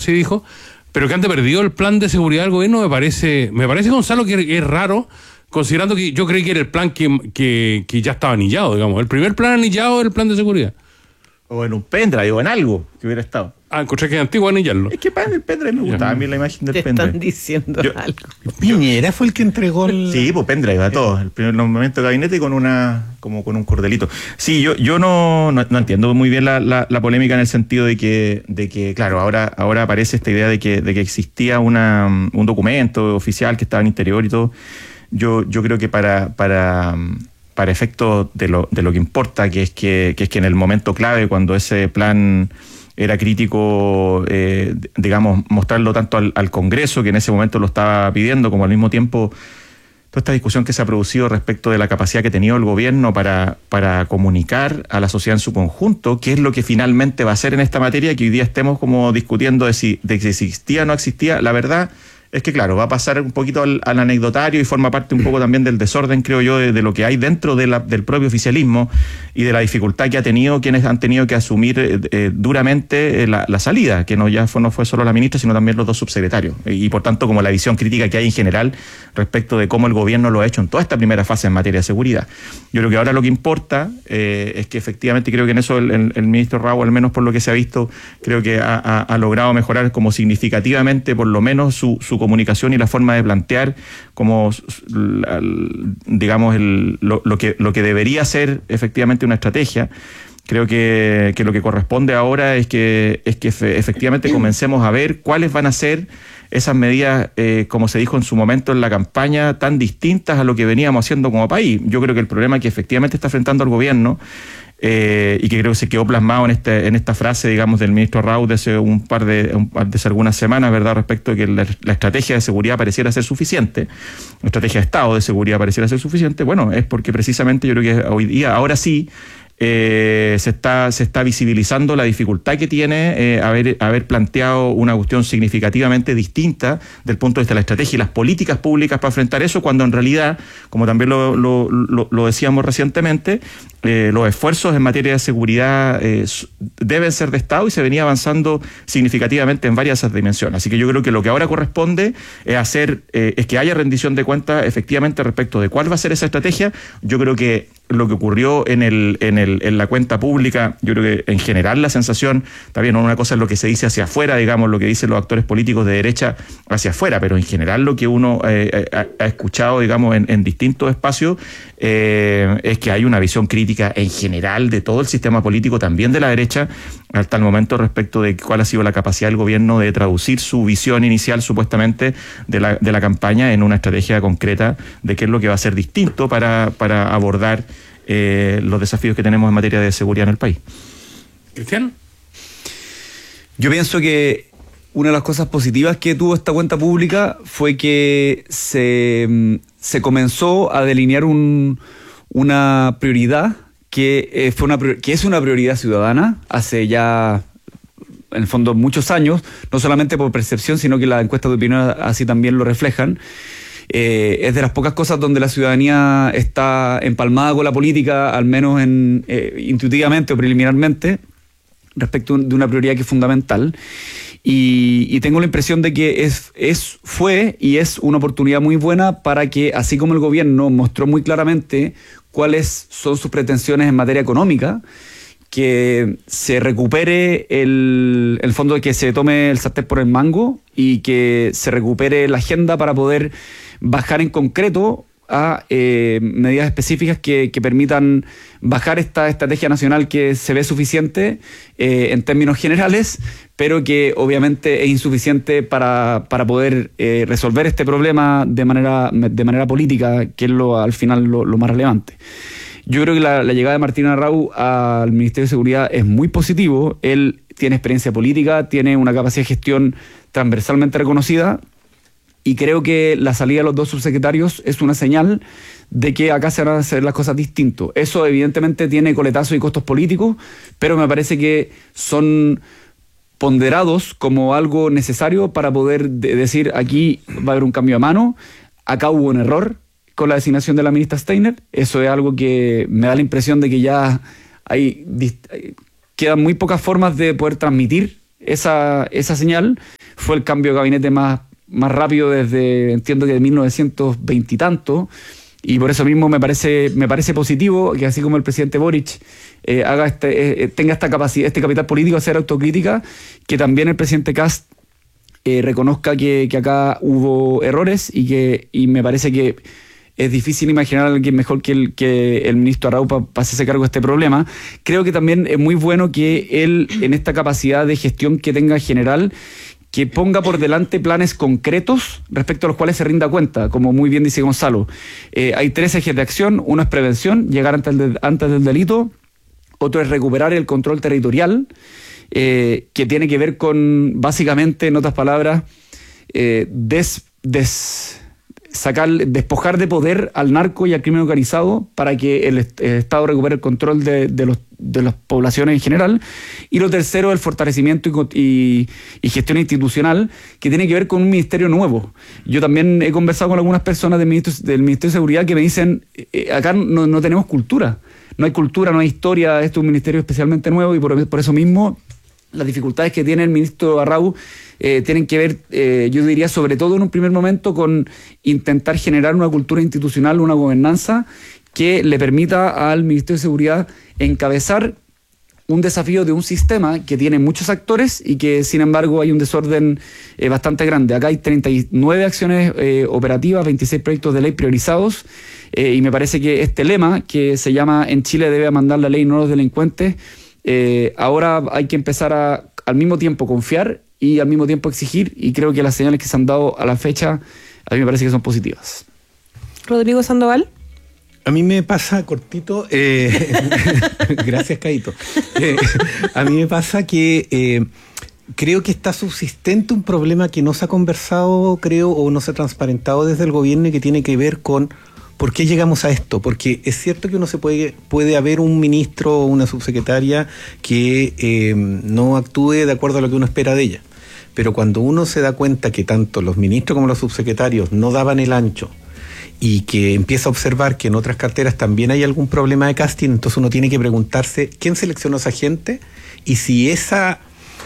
así dijo, pero que han perdido el plan de seguridad del gobierno, me parece, Gonzalo, que es raro, considerando que yo creí que era el plan que ya estaba anillado, digamos. El primer plan anillado era el plan de seguridad. O en un pendrive, o en algo que hubiera estado. Encontré que es antiguo anillarlo. Es que para el pendrive me gustaba a mí la imagen del pendrive. Te están diciendo algo. Piñera fue el que entregó el... Sí, pues pendrive a todos. El primer nombramiento de gabinete con con un cordelito. Sí, yo no entiendo muy bien la polémica en el sentido de que claro, ahora aparece esta idea de que existía un documento oficial que estaba en interior y todo. Yo creo que para efectos de lo que importa, que es que en el momento clave, cuando ese plan era crítico, digamos, mostrarlo tanto al Congreso, que en ese momento lo estaba pidiendo, como al mismo tiempo toda esta discusión que se ha producido respecto de la capacidad que ha tenido el gobierno para comunicar a la sociedad en su conjunto qué es lo que finalmente va a hacer en esta materia, que hoy día estemos como discutiendo de si existía o no existía. La verdad es que, claro, va a pasar un poquito al anecdotario y forma parte un poco también del desorden, creo yo, de lo que hay dentro del propio oficialismo y de la dificultad que ha tenido quienes han tenido que asumir duramente la salida, que no fue solo la ministra, sino también los dos subsecretarios. Y por tanto, como la visión crítica que hay en general respecto de cómo el gobierno lo ha hecho en toda esta primera fase en materia de seguridad. Yo creo que ahora lo que importa es que efectivamente creo que en eso el ministro Rao, al menos por lo que se ha visto, creo que ha logrado mejorar como significativamente, por lo menos, su comunicación y la forma de plantear como, digamos, lo que debería ser efectivamente una estrategia. Creo que lo que corresponde ahora es que efectivamente comencemos a ver cuáles van a ser esas medidas, como se dijo en su momento en la campaña, tan distintas a lo que veníamos haciendo como país. Yo creo que el problema que efectivamente está enfrentando el gobierno, y que creo que se quedó plasmado en esta frase, digamos, del ministro Rao de hace hace algunas semanas, ¿verdad?, respecto de que la estrategia de seguridad pareciera ser suficiente, la estrategia de Estado de seguridad pareciera ser suficiente. Bueno, es porque precisamente yo creo que hoy día, ahora sí, se está visibilizando la dificultad que tiene haber planteado una cuestión significativamente distinta del punto de vista de la estrategia y las políticas públicas para enfrentar eso, cuando en realidad, como también lo decíamos recientemente, los esfuerzos en materia de seguridad deben ser de Estado y se venía avanzando significativamente en varias dimensiones. Así que yo creo que lo que ahora corresponde es que haya rendición de cuentas efectivamente respecto de cuál va a ser esa estrategia. Yo creo que lo que ocurrió en la cuenta pública, yo creo que en general la sensación, está bien, una cosa es lo que se dice hacia afuera, digamos, lo que dicen los actores políticos de derecha hacia afuera, pero en general lo que uno ha escuchado, digamos, en distintos espacios, es que hay una visión crítica en general de todo el sistema político, también de la derecha, hasta el momento respecto de cuál ha sido la capacidad del gobierno de traducir su visión inicial, supuestamente, de la campaña en una estrategia concreta de qué es lo que va a ser distinto para abordar los desafíos que tenemos en materia de seguridad en el país. ¿Cristian? Yo pienso que una de las cosas positivas que tuvo esta cuenta pública fue que se comenzó a delinear una prioridad que es una prioridad ciudadana hace ya, en el fondo, muchos años, no solamente por percepción, sino que las encuestas de opinión así también lo reflejan. Es de las pocas cosas donde la ciudadanía está empalmada con la política, al menos intuitivamente o preliminarmente, respecto de una prioridad que es fundamental. Y tengo la impresión de que fue y es una oportunidad muy buena para que, así como el gobierno mostró muy claramente cuáles son sus pretensiones en materia económica, que se recupere el fondo, de que se tome el sartén por el mango y que se recupere la agenda para poder bajar en concreto a medidas específicas que permitan bajar esta estrategia nacional que se ve suficiente en términos generales, pero que obviamente es insuficiente para poder resolver este problema de manera política, que es al final lo más relevante. Yo creo que la llegada de Martín Arrau al Ministerio de Seguridad es muy positivo. Él tiene experiencia política, tiene una capacidad de gestión transversalmente reconocida, y creo que la salida de los dos subsecretarios es una señal de que acá se van a hacer las cosas distinto. Eso evidentemente tiene coletazos y costos políticos, pero me parece que son ponderados como algo necesario para poder decir: aquí va a haber un cambio de mano, acá hubo un error con la designación de la ministra Steiner. Eso es algo que me da la impresión de que ya quedan muy pocas formas de poder transmitir esa señal, fue el cambio de gabinete más rápido desde, entiendo que de 1920 y tanto, y por eso mismo me parece positivo que así como el presidente Boric tenga esta capacidad, este capital político de hacer autocrítica, que también el presidente Kast reconozca que acá hubo errores y me parece que es difícil imaginar a alguien mejor que el ministro Arrau para hacerse cargo de este problema. Creo que también es muy bueno que él, en esta capacidad de gestión que tenga general, que ponga por delante planes concretos respecto a los cuales se rinda cuenta, como muy bien dice Gonzalo. Hay 3 ejes de acción: uno es prevención, llegar antes del delito; otro es recuperar el control territorial, que tiene que ver con, básicamente, en otras palabras, despojar de poder al narco y al crimen organizado para que el Estado recupere el control de las poblaciones en general. Y lo tercero, el fortalecimiento y gestión institucional, que tiene que ver con un ministerio nuevo. Yo también he conversado con algunas personas del Ministerio de Seguridad que me dicen, acá no tenemos cultura. No hay cultura, no hay historia, esto es un ministerio especialmente nuevo, y por eso mismo las dificultades que tiene el ministro Arrau tienen que ver, yo diría, sobre todo en un primer momento, con intentar generar una cultura institucional, una gobernanza que le permita al Ministerio de Seguridad encabezar un desafío de un sistema que tiene muchos actores y que, sin embargo, hay un desorden bastante grande. Acá hay 39 acciones operativas, 26 proyectos de ley priorizados, y me parece que este lema, que se llama "En Chile debe mandar la ley, no los delincuentes", ahora hay que empezar a, al mismo tiempo, confiar y al mismo tiempo exigir, y creo que las señales que se han dado a la fecha a mí me parece que son positivas. Rodrigo Sandoval. A mí me pasa, cortito, gracias, Caito. A mí me pasa que creo que está subsistente un problema que no se ha conversado, creo, o no se ha transparentado desde el gobierno, y que tiene que ver con por qué llegamos a esto. Porque es cierto que uno puede haber un ministro o una subsecretaria que no actúe de acuerdo a lo que uno espera de ella. Pero cuando uno se da cuenta que tanto los ministros como los subsecretarios no daban el ancho, y que empieza a observar que en otras carteras también hay algún problema de casting, entonces uno tiene que preguntarse quién seleccionó a esa gente, y si esa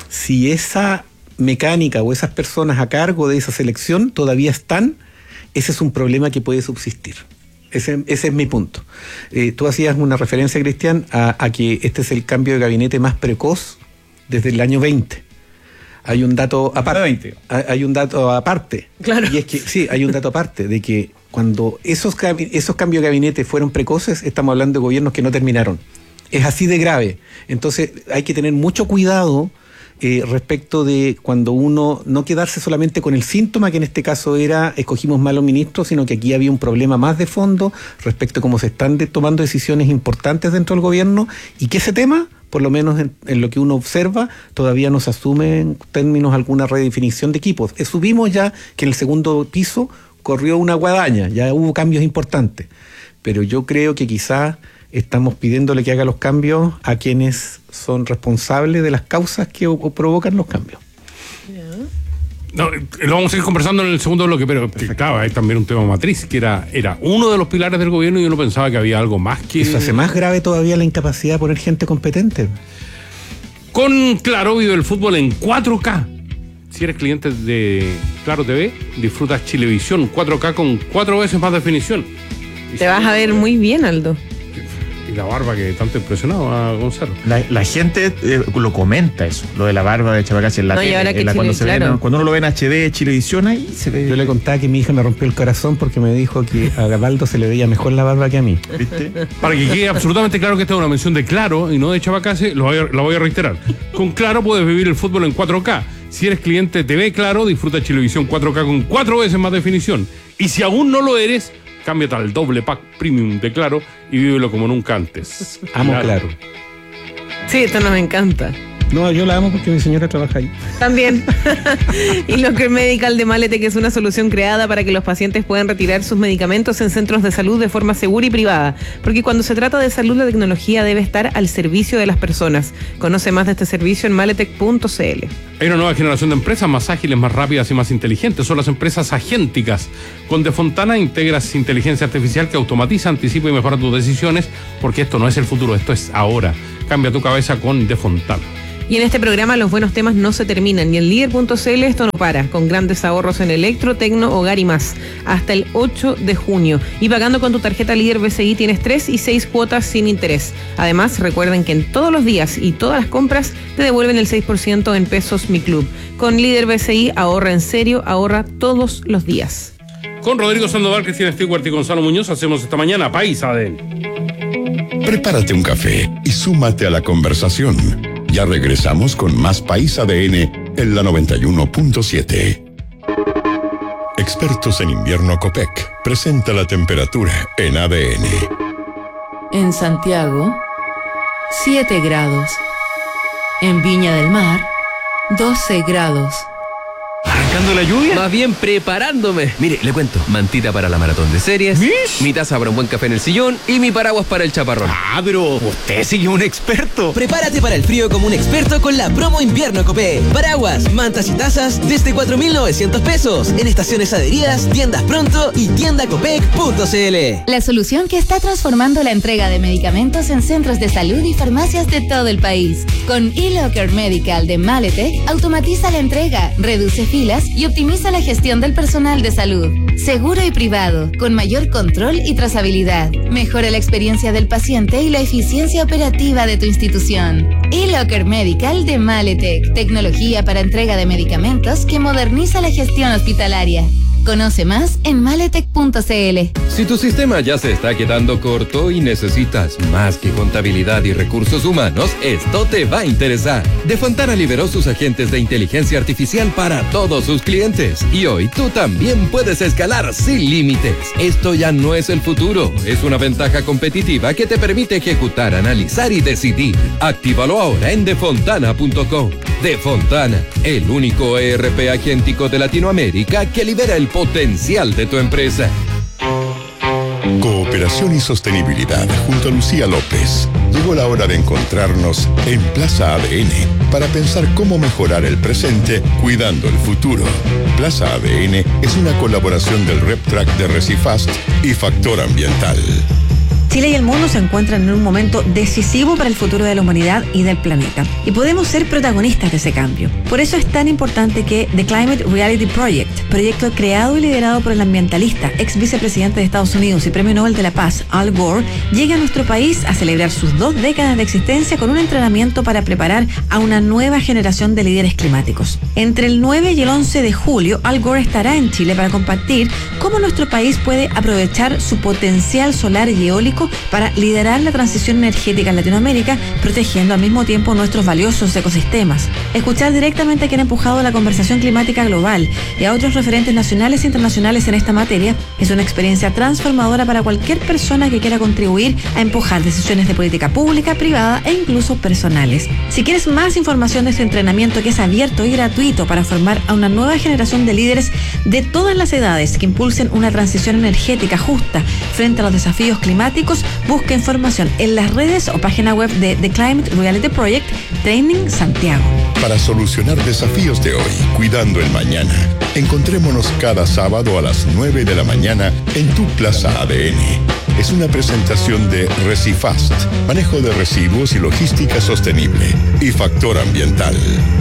mecánica o esas personas a cargo de esa selección todavía están. Ese es un problema que puede subsistir. Ese es mi punto. Tú hacías una referencia, Cristian, a que este es el cambio de gabinete más precoz desde el año 20. Hay un dato aparte. Hay un dato aparte. Claro. Y es que, sí, hay un dato aparte de que cuando esos cambios de gabinete fueron precoces, estamos hablando de gobiernos que no terminaron. Es así de grave. Entonces hay que tener mucho cuidado respecto de cuando uno no quedarse solamente con el síntoma, que en este caso era escogimos malos ministros, sino que aquí había un problema más de fondo respecto a cómo se están tomando decisiones importantes dentro del gobierno, y que ese tema, por lo menos en lo que uno observa, todavía no se asume en términos de alguna redefinición de equipos. Subimos ya que en el segundo piso corrió una guadaña, ya hubo cambios importantes, pero yo creo que quizás estamos pidiéndole que haga los cambios a quienes son responsables de las causas que provocan los cambios. No, lo vamos a ir conversando en el segundo bloque, pero claro, hay también un tema matriz, que era uno de los pilares del gobierno, y uno pensaba que había algo más que... Eso hace más grave todavía la incapacidad de poner gente competente. Con Claro vive el fútbol en 4K. Si eres cliente de Claro TV, disfrutas Chilevisión 4K con 4 veces más definición. Te vas a ver muy bien, Aldo. Y la barba que tanto impresionado a Gonzalo. La gente lo comenta eso, lo de la barba de Chavacasi en la No, y tele, ahora que cuando, Chile, claro. cuando uno lo ve en HD, Chilevisión, ahí se ve. Yo le contaba que mi hija me rompió el corazón porque me dijo que a Gabaldo se le veía mejor la barba que a mí. ¿Viste? Para que quede absolutamente claro que esta es una mención de Claro y no de Chavacasi, la voy a reiterar. Con Claro puedes vivir el fútbol en 4K. Si eres cliente TV Claro, disfruta Chilevisión 4K con 4 veces más definición. Y si aún no lo eres, cámbiate al doble pack premium de Claro y vívelo como nunca antes. Amo Claro. Sí, esto nos encanta. No, yo la amo porque mi señora trabaja ahí. También. Y Locker Medical de Maletec es una solución creada para que los pacientes puedan retirar sus medicamentos en centros de salud de forma segura y privada. Porque cuando se trata de salud, la tecnología debe estar al servicio de las personas. Conoce más de este servicio en maletec.cl. Hay una nueva generación de empresas más ágiles, más rápidas y más inteligentes. Son las empresas agénticas. Con De Fontana integras inteligencia artificial que automatiza, anticipa y mejora tus decisiones, porque esto no es el futuro, esto es ahora. Cambia tu cabeza con De Fontana. Y en este programa los buenos temas no se terminan y en líder.cl esto no para, con grandes ahorros en electro, tecno, hogar y más, hasta el 8 de junio. Y pagando con tu tarjeta Líder BCI tienes 3 y 6 cuotas sin interés. Además, recuerden que en todos los días y todas las compras te devuelven el 6% en pesos Mi Club. Con Líder BCI ahorra en serio, ahorra todos los días. Con Rodrigo Sandoval, Cristina Stewart y Gonzalo Muñoz hacemos esta mañana País ADN. Prepárate un café y súmate a la conversación. Ya regresamos con más País ADN en la 91.7. Expertos en invierno Copec presenta la temperatura en ADN. En Santiago, 7 grados. En Viña del Mar, 12 grados. ¿Arrancando la lluvia? Más bien preparándome. Mire, le cuento. Mantita para la maratón de series. Mi taza para un buen café en el sillón. Y mi paraguas para el chaparrón. Ah, pero usted sí que es un experto. Prepárate para el frío como un experto con la promo invierno Copé. Paraguas, mantas y tazas desde 4.900 pesos. En estaciones adheridas, tiendas pronto y tiendacopec.cl. La solución que está transformando la entrega de medicamentos en centros de salud y farmacias de todo el país. Con eLocker Medical de Maletec, automatiza la entrega, reduce filas y optimiza la gestión del personal de salud. Seguro y privado, con mayor control y trazabilidad. Mejora la experiencia del paciente y la eficiencia operativa de tu institución. eLocker Medical de Maletec, tecnología para entrega de medicamentos que moderniza la gestión hospitalaria. Conoce más en maletec.cl. Si tu sistema ya se está quedando corto y necesitas más que contabilidad y recursos humanos, esto te va a interesar. De Fontana liberó sus agentes de inteligencia artificial para todos sus clientes. Y hoy tú también puedes escalar sin límites. Esto ya no es el futuro. Es una ventaja competitiva que te permite ejecutar, analizar y decidir. Actívalo ahora en defontana.com. De Fontana, el único ERP agéntico de Latinoamérica que libera el potencial de tu empresa. Cooperación y sostenibilidad junto a Lucía López. Llegó la hora de encontrarnos en Plaza ADN para pensar cómo mejorar el presente cuidando el futuro. Plaza ADN es una colaboración del RepTrack de Recifast y Factor Ambiental. Chile y el mundo se encuentran en un momento decisivo para el futuro de la humanidad y del planeta. Y podemos ser protagonistas de ese cambio. Por eso es tan importante que The Climate Reality Project, proyecto creado y liderado por el ambientalista, ex vicepresidente de Estados Unidos y Premio Nobel de la Paz, Al Gore, llegue a nuestro país a celebrar sus 2 décadas de existencia con un entrenamiento para preparar a una nueva generación de líderes climáticos. Entre el 9 y el 11 de julio, Al Gore estará en Chile para compartir cómo nuestro país puede aprovechar su potencial solar y eólico para liderar la transición energética en Latinoamérica, protegiendo al mismo tiempo nuestros valiosos ecosistemas. Escuchar directamente a quien ha empujado la conversación climática global y a otros referentes nacionales e internacionales en esta materia es una experiencia transformadora para cualquier persona que quiera contribuir a empujar decisiones de política pública, privada e incluso personales. Si quieres más información de este entrenamiento que es abierto y gratuito para formar a una nueva generación de líderes de todas las edades que impulsen una transición energética justa frente a los desafíos climáticos, busca información en las redes o página web de The Climate Reality Project Training Santiago. Para solucionar desafíos de hoy, cuidando el mañana, encontrémonos cada sábado a las 9 de la mañana en tu Plaza ADN. Es una presentación de Recifast, manejo de residuos y logística sostenible, y Factor Ambiental.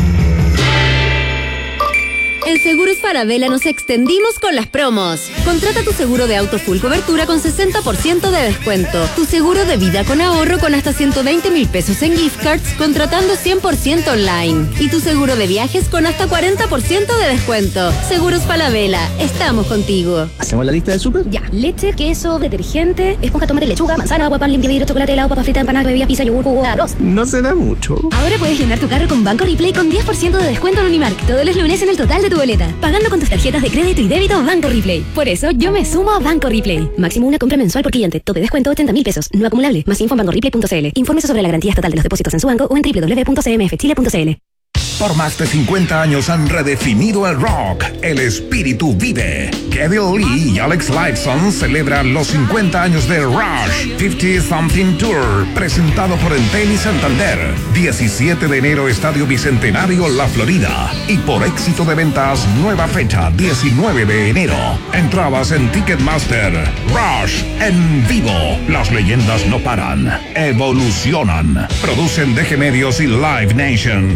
En Seguros Falabella nos extendimos con las promos. Contrata tu seguro de auto full cobertura con 60% de descuento. Tu seguro de vida con ahorro con hasta 120.000 pesos en gift cards contratando 100% online. Y tu seguro de viajes con hasta 40% de descuento. Seguros Falabella, estamos contigo. ¿Hacemos la lista del súper? Ya. Leche, queso, detergente, esponja, tomate, lechuga, manzana, agua, pan, limpia vidrio, chocolate, helado, papa frita, empanada, bebida, pizza, yogur, jugo, arroz. No se da mucho. Ahora puedes llenar tu carro con Banco Replay con 10% de descuento en Unimark todos los lunes en el total de tu boleta. Pagando con tus tarjetas de crédito y débito Banco Replay. Por eso yo me sumo a Banco Replay. Máximo una compra mensual por cliente. Tope descuento 80.000 pesos. No acumulable. Más info en bancoreplay.cl. Infórmese sobre la garantía estatal de los depósitos en su banco o en www.cmfchile.cl. Por más de 50 años han redefinido el rock. El espíritu vive. Kevin Lee y Alex Lifeson celebran los 50 años de Rush 50 Something Tour, presentado por Entel y Santander. 17 de enero, Estadio Bicentenario, La Florida. Y por éxito de ventas, nueva fecha, 19 de enero. Entradas en Ticketmaster. Rush en vivo. Las leyendas no paran, evolucionan. Producen DG Medios y Live Nation.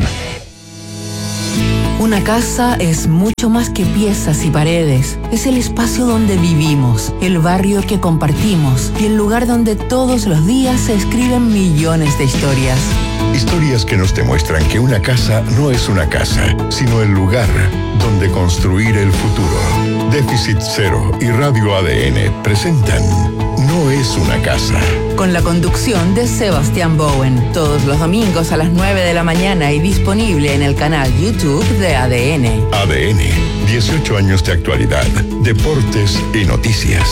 Una casa es mucho más que piezas y paredes. Es el espacio donde vivimos, el barrio que compartimos y el lugar donde todos los días se escriben millones de historias. Historias que nos demuestran que una casa no es una casa, sino el lugar donde construir el futuro. Déficit Cero y Radio ADN presentan No es una casa. Con la conducción de Sebastián Bowen. Todos los domingos a las 9 de la mañana y disponible en el canal YouTube de ADN. ADN, 18 años de actualidad, deportes y noticias.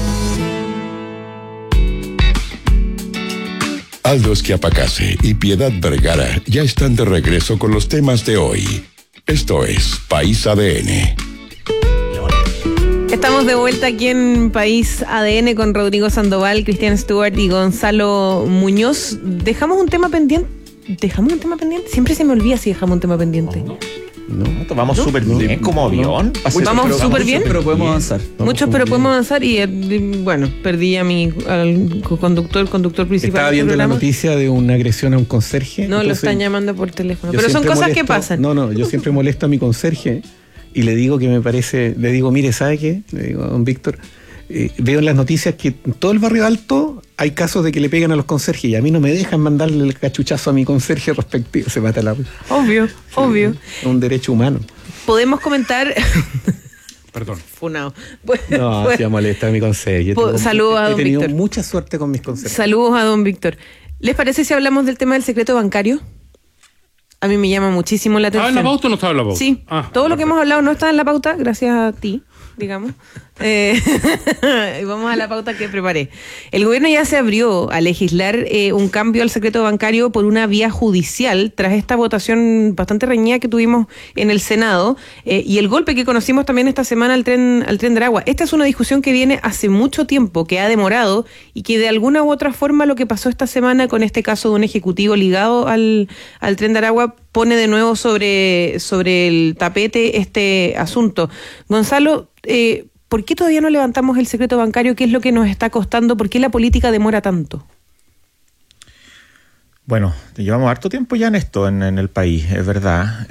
Aldo Schiapacase y Piedad Vergara ya están de regreso con los temas de hoy. Esto es País ADN. Estamos de vuelta aquí en País ADN con Rodrigo Sandoval, Cristian Stewart y Gonzalo Muñoz. ¿Dejamos un tema pendiente? Siempre se me olvida si dejamos un tema pendiente. No, vamos súper bien como avión. Vamos súper bien. Pero podemos avanzar. Muchos, pero podemos avanzar y bueno, perdí al conductor principal. Estaba viendo la noticia de una agresión a un conserje. No, entonces, lo están llamando por teléfono. Pero son cosas que pasan. No, yo siempre molesto a mi conserje y le digo que me parece, mire, ¿sabe qué? Le digo a don Víctor, veo en las noticias que en todo el barrio alto hay casos de que le pegan a los conserjes y a mí no me dejan mandarle el cachuchazo a mi conserje respectivo. Se mata la... Obvio. Es un derecho humano. Podemos comentar... Perdón. Funado. No, se molesta a mi conserje. Saludos a don Víctor. He tenido mucha suerte con mis conserjes. Saludos a don Víctor. ¿Les parece si hablamos del tema del secreto bancario? A mí me llama muchísimo la atención. ¿Estaba en la pauta o no estaba en la pauta? Sí. Todo lo que hemos hablado no está en la pauta, gracias a ti, digamos. Y vamos a la pauta que preparé. El gobierno ya se abrió a legislar un cambio al secreto bancario por una vía judicial tras esta votación bastante reñida que tuvimos en el Senado y el golpe que conocimos también esta semana al tren de Aragua. Esta es una discusión que viene hace mucho tiempo, que ha demorado y que de alguna u otra forma lo que pasó esta semana con este caso de un ejecutivo ligado al tren de Aragua pone de nuevo sobre el tapete este asunto. Gonzalo, ¿por qué todavía no levantamos el secreto bancario? ¿Qué es lo que nos está costando? ¿Por qué la política demora tanto? Bueno, llevamos harto tiempo ya en esto, en el país, es verdad.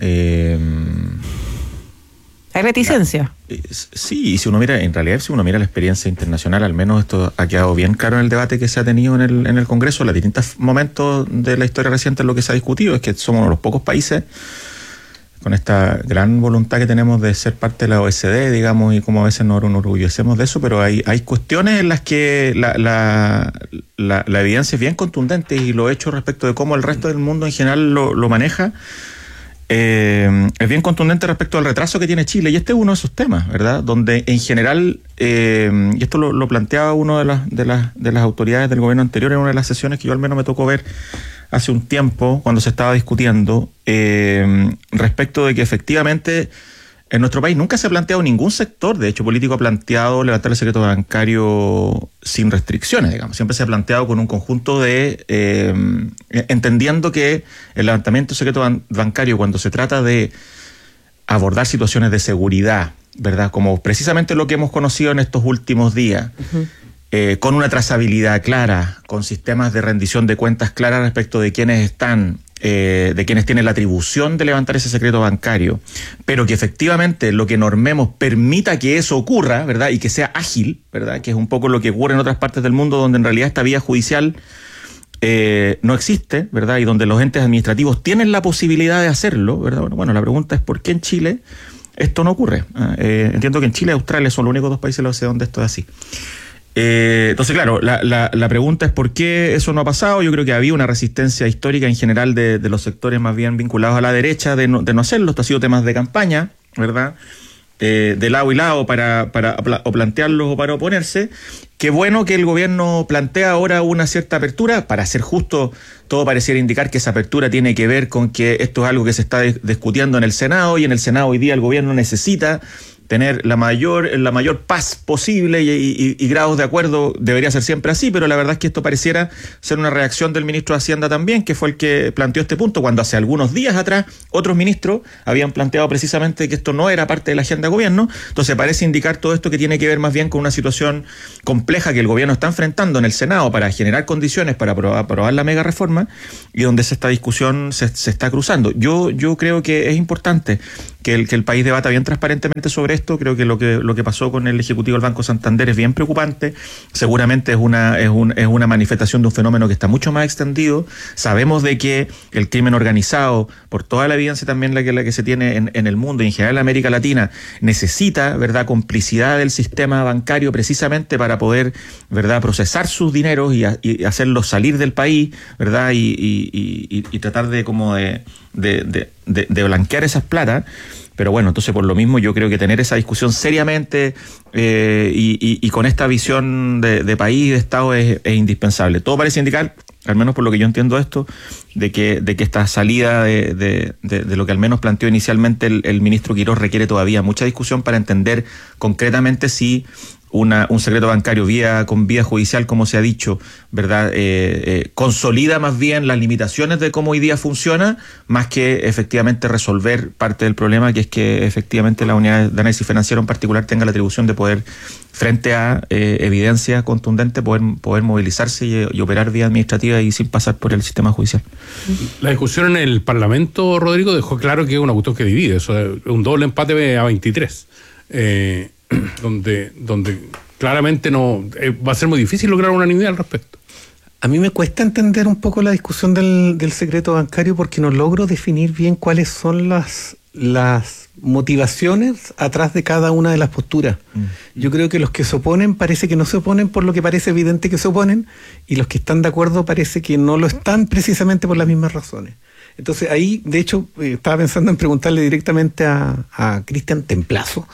¿Hay reticencia? Sí, y si uno mira la experiencia internacional, al menos esto ha quedado bien claro en el debate que se ha tenido en el Congreso, en los distintos momentos de la historia reciente, lo que se ha discutido es que somos uno de los pocos países con esta gran voluntad que tenemos de ser parte de la OECD, digamos, y como a veces nos enorgullecemos de eso, pero hay cuestiones en las que la evidencia es bien contundente y lo hecho respecto de cómo el resto del mundo en general lo maneja, es bien contundente respecto al retraso que tiene Chile, y este es uno de esos temas, ¿verdad? Donde en general, y esto lo planteaba uno de las autoridades del gobierno anterior en una de las sesiones que yo al menos me tocó ver hace un tiempo, cuando se estaba discutiendo, respecto de que efectivamente en nuestro país nunca se ha planteado, ningún sector, de hecho político ha planteado levantar el secreto bancario sin restricciones, digamos. Siempre se ha planteado con un conjunto de, entendiendo que el levantamiento del secreto bancario cuando se trata de abordar situaciones de seguridad, ¿verdad? Como precisamente lo que hemos conocido en estos últimos días, con una trazabilidad clara, con sistemas de rendición de cuentas claras respecto de quiénes están, de quienes tienen la atribución de levantar ese secreto bancario, pero que efectivamente lo que normemos permita que eso ocurra, ¿verdad? Y que sea ágil, ¿verdad? Que es un poco lo que ocurre en otras partes del mundo donde en realidad esta vía judicial no existe, ¿verdad? Y donde los entes administrativos tienen la posibilidad de hacerlo, ¿verdad? Bueno, la pregunta es ¿por qué en Chile esto no ocurre? Entiendo que en Chile y Australia son los únicos dos países de la OCDE donde esto es así. Entonces, claro, la pregunta es ¿por qué eso no ha pasado? Yo creo que había una resistencia histórica en general de los sectores más bien vinculados a la derecha de no hacerlo. Esto ha sido temas de campaña, ¿verdad? de lado y lado para plantearlos o para oponerse. Qué bueno que el gobierno plantea ahora una cierta apertura. Para ser justo, todo pareciera indicar que esa apertura tiene que ver con que esto es algo que se está discutiendo en el Senado, y en el Senado hoy día el gobierno necesita tener la mayor paz posible y grados de acuerdo. Debería ser siempre así, pero la verdad es que esto pareciera ser una reacción del ministro de Hacienda también, que fue el que planteó este punto, cuando hace algunos días atrás otros ministros habían planteado precisamente que esto no era parte de la agenda de gobierno. Entonces parece indicar todo esto que tiene que ver más bien con una situación compleja que el gobierno está enfrentando en el Senado para generar condiciones para aprobar la mega reforma, y donde esta discusión se está cruzando. Yo creo que es importante que el país debata bien transparentemente sobre esto. Creo que lo que pasó con el Ejecutivo del Banco Santander es bien preocupante. Seguramente es una manifestación de un fenómeno que está mucho más extendido. Sabemos de que el crimen organizado, por toda la evidencia también la que se tiene en el mundo y en general en América Latina, necesita, ¿verdad?, complicidad del sistema bancario precisamente para poder, ¿verdad?, procesar sus dineros y hacerlos salir del país, ¿verdad?, y tratar de blanquear esas plata. Pero bueno, entonces por lo mismo yo creo que tener esa discusión seriamente y con esta visión de país y de Estado es indispensable. Todo parece indicar, al menos por lo que yo entiendo esto, de que esta salida de lo que al menos planteó inicialmente el ministro Quirós requiere todavía mucha discusión para entender concretamente si un secreto bancario con vía judicial, como se ha dicho, ¿verdad?, consolida más bien las limitaciones de cómo hoy día funciona, más que efectivamente resolver parte del problema, que es que efectivamente la unidad de análisis financiero en particular tenga la atribución de poder, frente a evidencia contundente, poder movilizarse y operar vía administrativa y sin pasar por el sistema judicial. La discusión en el Parlamento, Rodrigo, dejó claro que es una cuestión que divide, eso es un doble empate a 23. Donde claramente no va a ser muy difícil lograr unanimidad al respecto. A mí me cuesta entender un poco la discusión del secreto bancario, porque no logro definir bien cuáles son las motivaciones atrás de cada una de las posturas. Yo creo que los que se oponen parece que no se oponen por lo que parece evidente que se oponen, y los que están de acuerdo parece que no lo están precisamente por las mismas razones. Entonces ahí, de hecho, estaba pensando en preguntarle directamente a Cristian Templazo,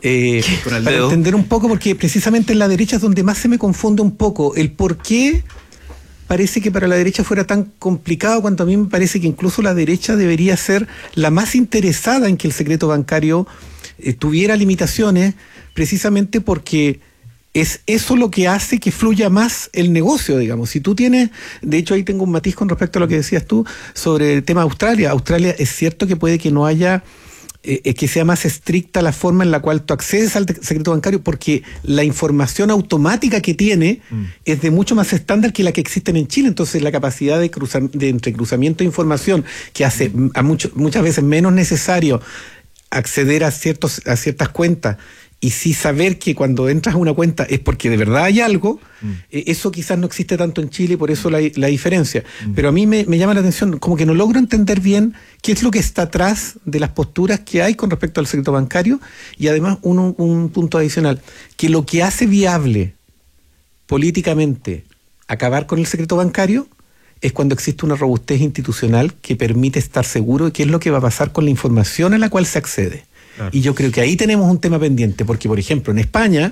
para entender un poco, porque precisamente en la derecha es donde más se me confunde un poco el por qué parece que para la derecha fuera tan complicado, cuando a mí me parece que incluso la derecha debería ser la más interesada en que el secreto bancario tuviera limitaciones, precisamente porque es eso lo que hace que fluya más el negocio, digamos. Si tú tienes, de hecho ahí tengo un matiz con respecto a lo que decías tú sobre el tema de Australia. Australia es cierto que puede que no haya, que sea más estricta la forma en la cual tú accedes al secreto bancario, porque la información automática que tiene es de mucho más estándar que la que existe en Chile. Entonces la capacidad de entrecruzamiento de información que hace muchas veces menos necesario acceder a ciertas cuentas, y sí saber que cuando entras a una cuenta es porque de verdad hay algo, eso quizás no existe tanto en Chile, por eso la diferencia. Pero a mí me llama la atención, como que no logro entender bien qué es lo que está atrás de las posturas que hay con respecto al secreto bancario, y además un punto adicional, que lo que hace viable políticamente acabar con el secreto bancario es cuando existe una robustez institucional que permite estar seguro de qué es lo que va a pasar con la información a la cual se accede. Claro. Y yo creo que ahí tenemos un tema pendiente, porque por ejemplo en España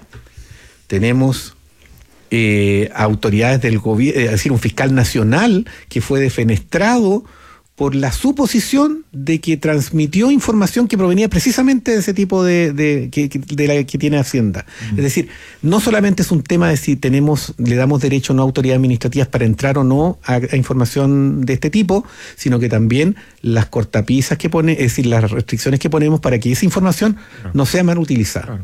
tenemos autoridades del gobierno, es decir, un fiscal nacional que fue defenestrado por la suposición de que transmitió información que provenía precisamente de ese tipo de la que tiene Hacienda. Es decir, no solamente es un tema de si le damos derecho o no a autoridades administrativas para entrar o no a información de este tipo, sino que también las cortapisas que pone, es decir, las restricciones que ponemos para que esa información no sea mal utilizada.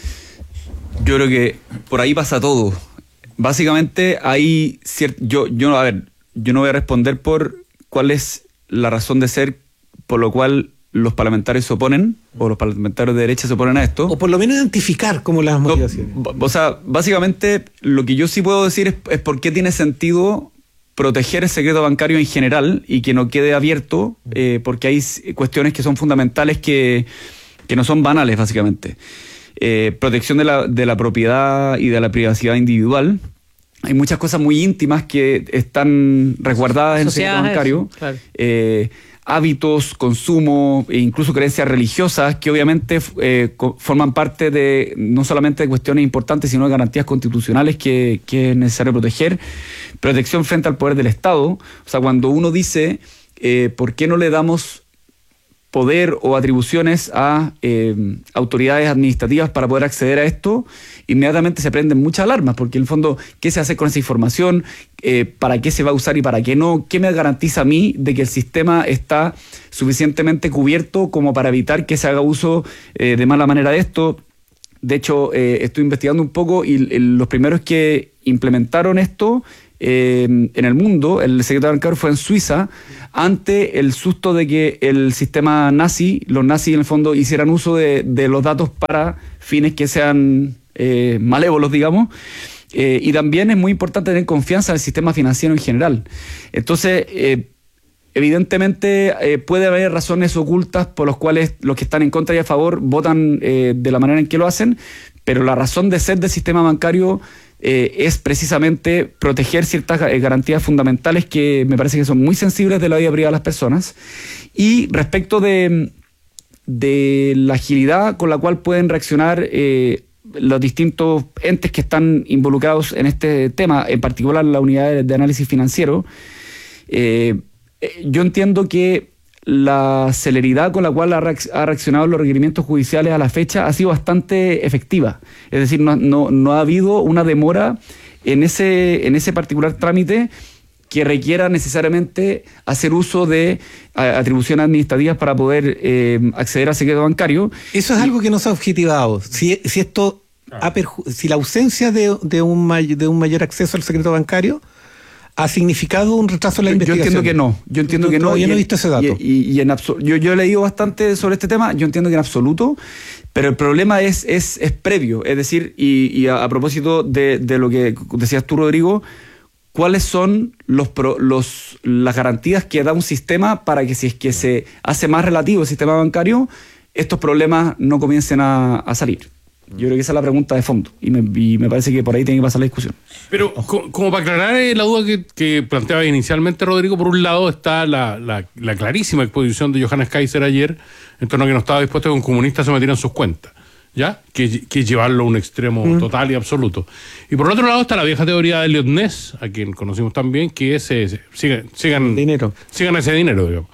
Yo creo que por ahí pasa todo. Básicamente hay yo no voy a responder por cuál es la razón de ser por lo cual los parlamentarios se oponen, o los parlamentarios de derecha se oponen a esto. O por lo menos identificar como las motivaciones. O sea, básicamente lo que yo sí puedo decir es por qué tiene sentido proteger el secreto bancario en general y que no quede abierto, porque hay cuestiones que son fundamentales que no son banales, básicamente. Protección de la propiedad y de la privacidad individual. Hay muchas cosas muy íntimas que están resguardadas en el secreto bancario. Claro. hábitos, consumo e incluso creencias religiosas que obviamente forman parte de no solamente de cuestiones importantes, sino de garantías constitucionales que es necesario proteger. Protección frente al poder del Estado. O sea, cuando uno dice ¿por qué no le damos poder o atribuciones a autoridades administrativas para poder acceder a esto? Inmediatamente se prenden muchas alarmas, porque en el fondo, ¿qué se hace con esa información? ¿Para qué se va a usar y para qué no? ¿Qué me garantiza a mí de que el sistema está suficientemente cubierto como para evitar que se haga uso de mala manera de esto? De hecho, estoy investigando un poco y los primeros que implementaron esto en el mundo, el secreto bancario, fue en Suiza, ante el susto de que el sistema nazi, los nazis en el fondo hicieran uso de los datos para fines que sean malévolos, digamos. Y también es muy importante tener confianza en el sistema financiero en general. Entonces, evidentemente puede haber razones ocultas por las cuales los que están en contra y a favor votan de la manera en que lo hacen, pero la razón de ser del sistema bancario es precisamente proteger ciertas garantías fundamentales que me parece que son muy sensibles de la vida privada de las personas. Y respecto de la agilidad con la cual pueden reaccionar los distintos entes que están involucrados en este tema, en particular la unidad de análisis financiero, yo entiendo que la celeridad con la cual ha reaccionado los requerimientos judiciales a la fecha ha sido bastante efectiva. Es decir, no ha habido una demora en ese particular trámite que requiera necesariamente hacer uso de atribuciones administrativas para poder acceder al secreto bancario. Eso es algo que no se ha objetivado. Si esto si la ausencia de un mayor acceso al secreto bancario ha significado un retraso en la investigación. Yo entiendo que no. Yo no he visto ese dato. Yo he leído bastante sobre este tema, yo entiendo que en absoluto, pero el problema es previo. Es decir, y a propósito de lo que decías tú, Rodrigo, ¿cuáles son las garantías que da un sistema para que si es que se hace más relativo el sistema bancario, estos problemas no comiencen a salir? Yo creo que esa es la pregunta de fondo y me parece que por ahí tiene que pasar la discusión. Pero como para aclarar la duda que planteaba inicialmente Rodrigo, por un lado está la clarísima exposición de Johannes Kaiser ayer en torno a que no estaba dispuesto a que un comunista se metiera en sus cuentas, ¿ya? Que llevarlo a un extremo total y absoluto. Y por otro lado está la vieja teoría de Elliot Ness, a quien conocimos también, que es sigan ese dinero, digamos.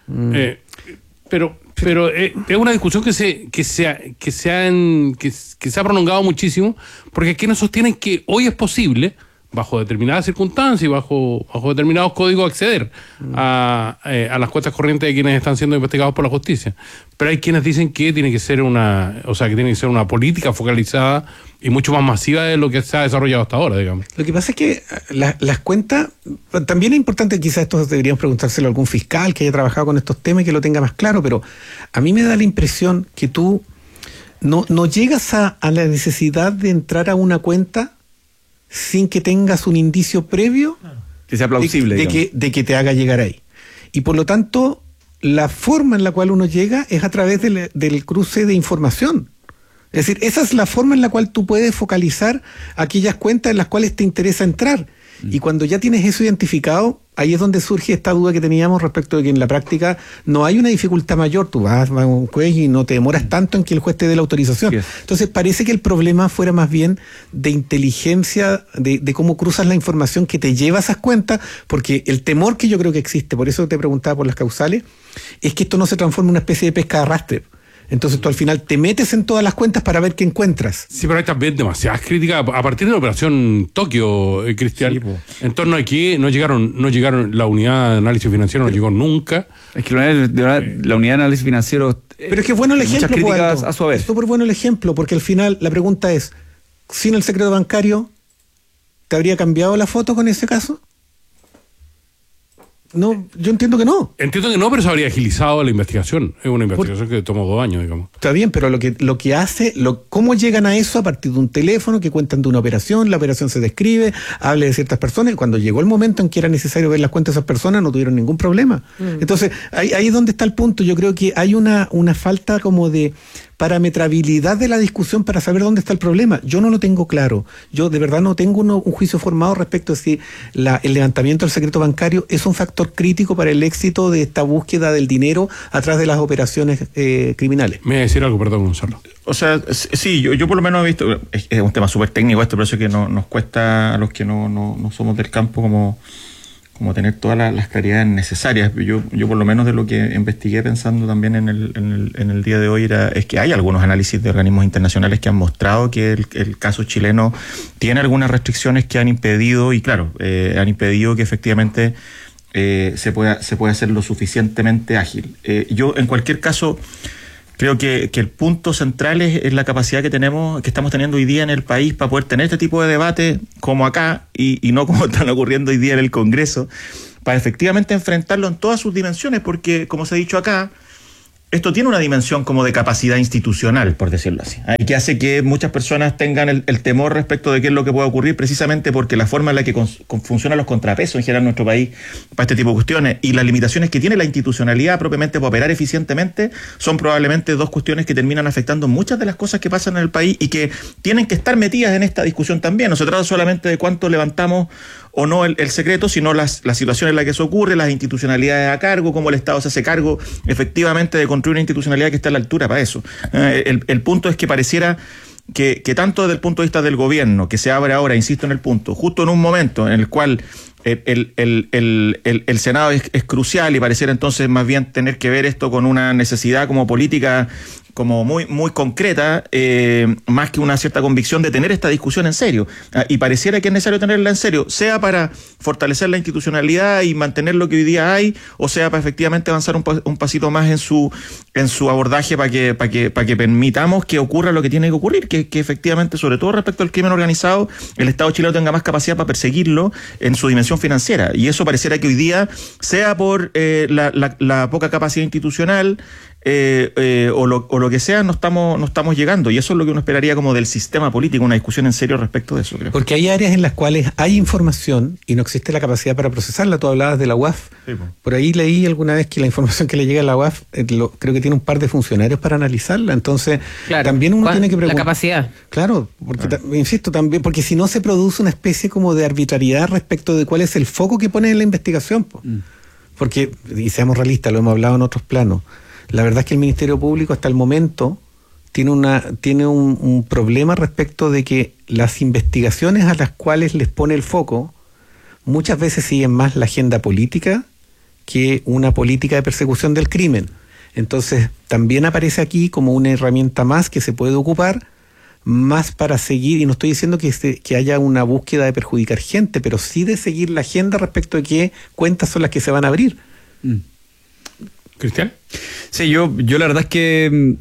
Pero es una discusión que se ha prolongado muchísimo, porque hay quienes sostienen que hoy es posible, bajo determinadas circunstancias y bajo determinados códigos, acceder a las cuentas corrientes de quienes están siendo investigados por la justicia. Pero hay quienes dicen que tiene que ser una política focalizada y mucho más masiva de lo que se ha desarrollado hasta ahora, digamos. Lo que pasa es que las cuentas, también es importante, quizás esto deberíamos preguntárselo a algún fiscal que haya trabajado con estos temas y que lo tenga más claro, pero a mí me da la impresión que tú no llegas a la necesidad de entrar a una cuenta sin que tengas un indicio previo que sea plausible de que te haga llegar ahí. Y por lo tanto, la forma en la cual uno llega es a través del cruce de información. Es decir, esa es la forma en la cual tú puedes focalizar aquellas cuentas en las cuales te interesa entrar. Y cuando ya tienes eso identificado, ahí es donde surge esta duda que teníamos respecto de que en la práctica no hay una dificultad mayor. Tú vas a un juez y no te demoras tanto en que el juez te dé la autorización. Yes. Entonces parece que el problema fuera más bien de inteligencia, de cómo cruzas la información que te lleva a esas cuentas, porque el temor que yo creo que existe, por eso te preguntaba por las causales, es que esto no se transforme en una especie de pesca de arrastre. Entonces tú al final te metes en todas las cuentas para ver qué encuentras. Sí, pero hay también demasiadas críticas a partir de la operación Tokio, Cristian, sí, en torno a que no llegaron la unidad de análisis financiero, no llegó nunca. Es que la unidad de análisis financiero, pero es que es bueno el ejemplo, muchas críticas a su vez. Es súper bueno el ejemplo, porque al final la pregunta es, ¿sin el secreto bancario te habría cambiado la foto con ese caso? No, yo entiendo que no. Entiendo que no, pero se habría agilizado la investigación. Es una investigación que tomó 2 años, digamos. Está bien, pero lo que hace, cómo llegan a eso a partir de un teléfono que cuentan de una operación, la operación se describe, habla de ciertas personas, y cuando llegó el momento en que era necesario ver las cuentas de esas personas, no tuvieron ningún problema. Entonces, ahí es donde está el punto. Yo creo que hay una falta como de parametrabilidad de la discusión para saber dónde está el problema. Yo no lo tengo claro. Yo de verdad no tengo un juicio formado respecto a si el levantamiento del secreto bancario es un factor crítico para el éxito de esta búsqueda del dinero atrás de las operaciones criminales. Me voy a decir algo, perdón, Gonzalo. O sea, sí, yo por lo menos he visto, es un tema súper técnico esto, por eso que nos cuesta a los que no somos del campo como tener todas las claridades necesarias. Yo por lo menos de lo que investigué pensando también en el día de hoy es que hay algunos análisis de organismos internacionales que han mostrado que el caso chileno tiene algunas restricciones que han impedido, y claro, han impedido que efectivamente se pueda hacer lo suficientemente ágil. Yo en cualquier caso creo que el punto central es la capacidad que estamos teniendo hoy día en el país para poder tener este tipo de debate como acá y no como están ocurriendo hoy día en el Congreso, para efectivamente enfrentarlo en todas sus dimensiones, porque como se ha dicho acá, esto tiene una dimensión como de capacidad institucional, por decirlo así, que hace que muchas personas tengan el temor respecto de qué es lo que puede ocurrir, precisamente porque la forma en la que funcionan los contrapesos en general en nuestro país para este tipo de cuestiones y las limitaciones que tiene la institucionalidad propiamente para operar eficientemente son probablemente dos cuestiones que terminan afectando muchas de las cosas que pasan en el país y que tienen que estar metidas en esta discusión también. No se trata solamente de cuánto levantamos o no el secreto, sino la situación en la que eso ocurre, las institucionalidades a cargo, cómo el Estado se hace cargo efectivamente de construir una institucionalidad que esté a la altura para eso. El punto es que pareciera que tanto desde el punto de vista del gobierno, que se abre ahora, insisto en el punto, justo en un momento en el cual el Senado es crucial y pareciera entonces más bien tener que ver esto con una necesidad como política como muy, muy concreta, más que una cierta convicción de tener esta discusión en serio. Y pareciera que es necesario tenerla en serio, sea para fortalecer la institucionalidad y mantener lo que hoy día hay, o sea para efectivamente avanzar un pasito más en su abordaje para que permitamos que ocurra lo que tiene que ocurrir, que efectivamente, sobre todo respecto al crimen organizado, el Estado chileno tenga más capacidad para perseguirlo en su dimensión financiera. Y eso pareciera que hoy día, sea por la poca capacidad institucional, o lo que sea, no estamos llegando, y eso es lo que uno esperaría como del sistema político, una discusión en serio respecto de eso, creo. Porque hay áreas en las cuales hay información y no existe la capacidad para procesarla. Tú hablabas de la UAF. Sí, por ahí leí alguna vez que la información que le llega a la UAF creo que tiene un par de funcionarios para analizarla, entonces claro, también uno tiene que preguntar. La capacidad. Claro, porque insisto también, porque si no se produce una especie como de arbitrariedad respecto de cuál es el foco que pone en la investigación. Porque, y seamos realistas, lo hemos hablado en otros planos, la verdad es que el Ministerio Público hasta el momento tiene un problema respecto de que las investigaciones a las cuales les pone el foco muchas veces siguen más la agenda política que una política de persecución del crimen. Entonces también aparece aquí como una herramienta más que se puede ocupar más para seguir, y no estoy diciendo que haya una búsqueda de perjudicar gente, pero sí de seguir la agenda respecto de qué cuentas son las que se van a abrir. ¿Cristian? Sí, yo la verdad es que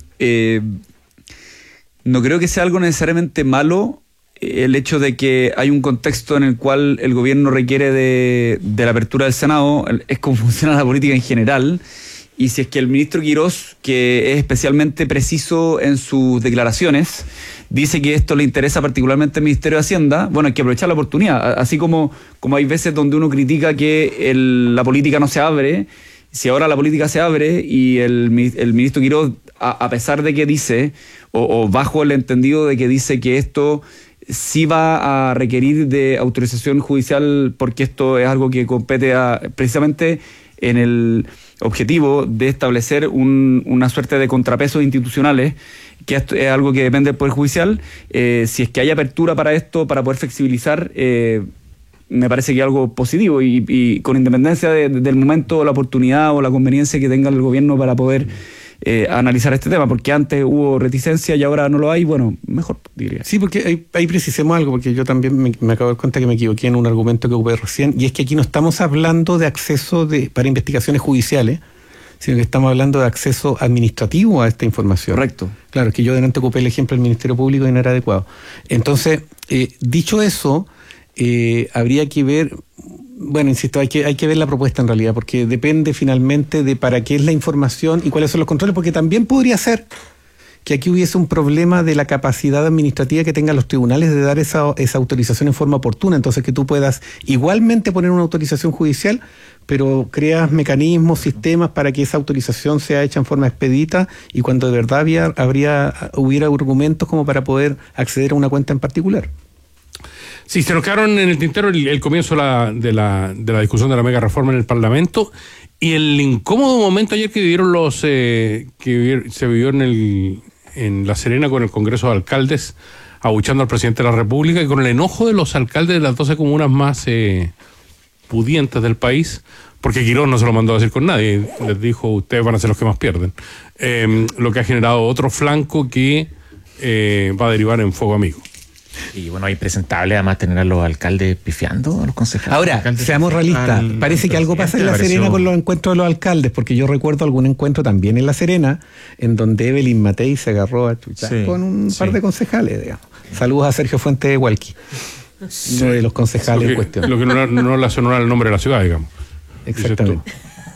no creo que sea algo necesariamente malo el hecho de que hay un contexto en el cual el gobierno requiere de la apertura del Senado. Es como funciona la política en general, y si es que el ministro Quirós, que es especialmente preciso en sus declaraciones, dice que esto le interesa particularmente al Ministerio de Hacienda, bueno, hay que aprovechar la oportunidad, así como hay veces donde uno critica que la política no se abre. Si ahora la política se abre y el ministro Quirós, a pesar de que dice, o bajo el entendido de que dice que esto sí va a requerir de autorización judicial, porque esto es algo que compete precisamente en el objetivo de establecer una suerte de contrapesos institucionales, que esto es algo que depende del Poder Judicial. Si es que hay apertura para esto, para poder flexibilizar, me parece que es algo positivo y con independencia del momento, la oportunidad o la conveniencia que tenga el gobierno para poder analizar este tema, porque antes hubo reticencia y ahora no lo hay, bueno, mejor diría. Sí, porque ahí precisemos algo, porque yo también me acabo de dar cuenta que me equivoqué en un argumento que ocupé recién, y es que aquí no estamos hablando de acceso para investigaciones judiciales, sino que estamos hablando de acceso administrativo a esta información. Correcto. Claro, que yo delante ocupé el ejemplo del Ministerio Público y no era adecuado. Entonces, dicho eso, habría que ver, bueno, insisto, hay que ver la propuesta en realidad, porque depende finalmente de para qué es la información y cuáles son los controles, porque también podría ser que aquí hubiese un problema de la capacidad administrativa que tengan los tribunales de dar esa autorización en forma oportuna. Entonces, que tú puedas igualmente poner una autorización judicial, pero creas mecanismos, sistemas para que esa autorización sea hecha en forma expedita y cuando de verdad hubiera argumentos como para poder acceder a una cuenta en particular. Sí, se nos quedaron en el tintero el comienzo de la discusión de la mega reforma en el Parlamento y el incómodo momento ayer que vivieron se vivió en La Serena con el Congreso de Alcaldes abuchando al presidente de la República y con el enojo de los alcaldes de las 12 comunas más pudientes del país, porque Quirós no se lo mandó a decir con nadie, les dijo, ustedes van a ser los que más pierden, lo que ha generado otro flanco que va a derivar en fuego amigo. Y bueno, impresentable además tener a los alcaldes pifiando, a los concejales. Ahora, seamos realistas, parece que algo pasa en La Serena con los encuentros de los alcaldes, porque yo recuerdo algún encuentro también en La Serena, en donde Evelyn Matei se agarró a chuchar con un par de concejales, digamos. Saludos a Sergio Fuentes de Hualqui, uno de los concejales en cuestión. Lo que no le sonó el nombre de la ciudad, digamos. Exactamente.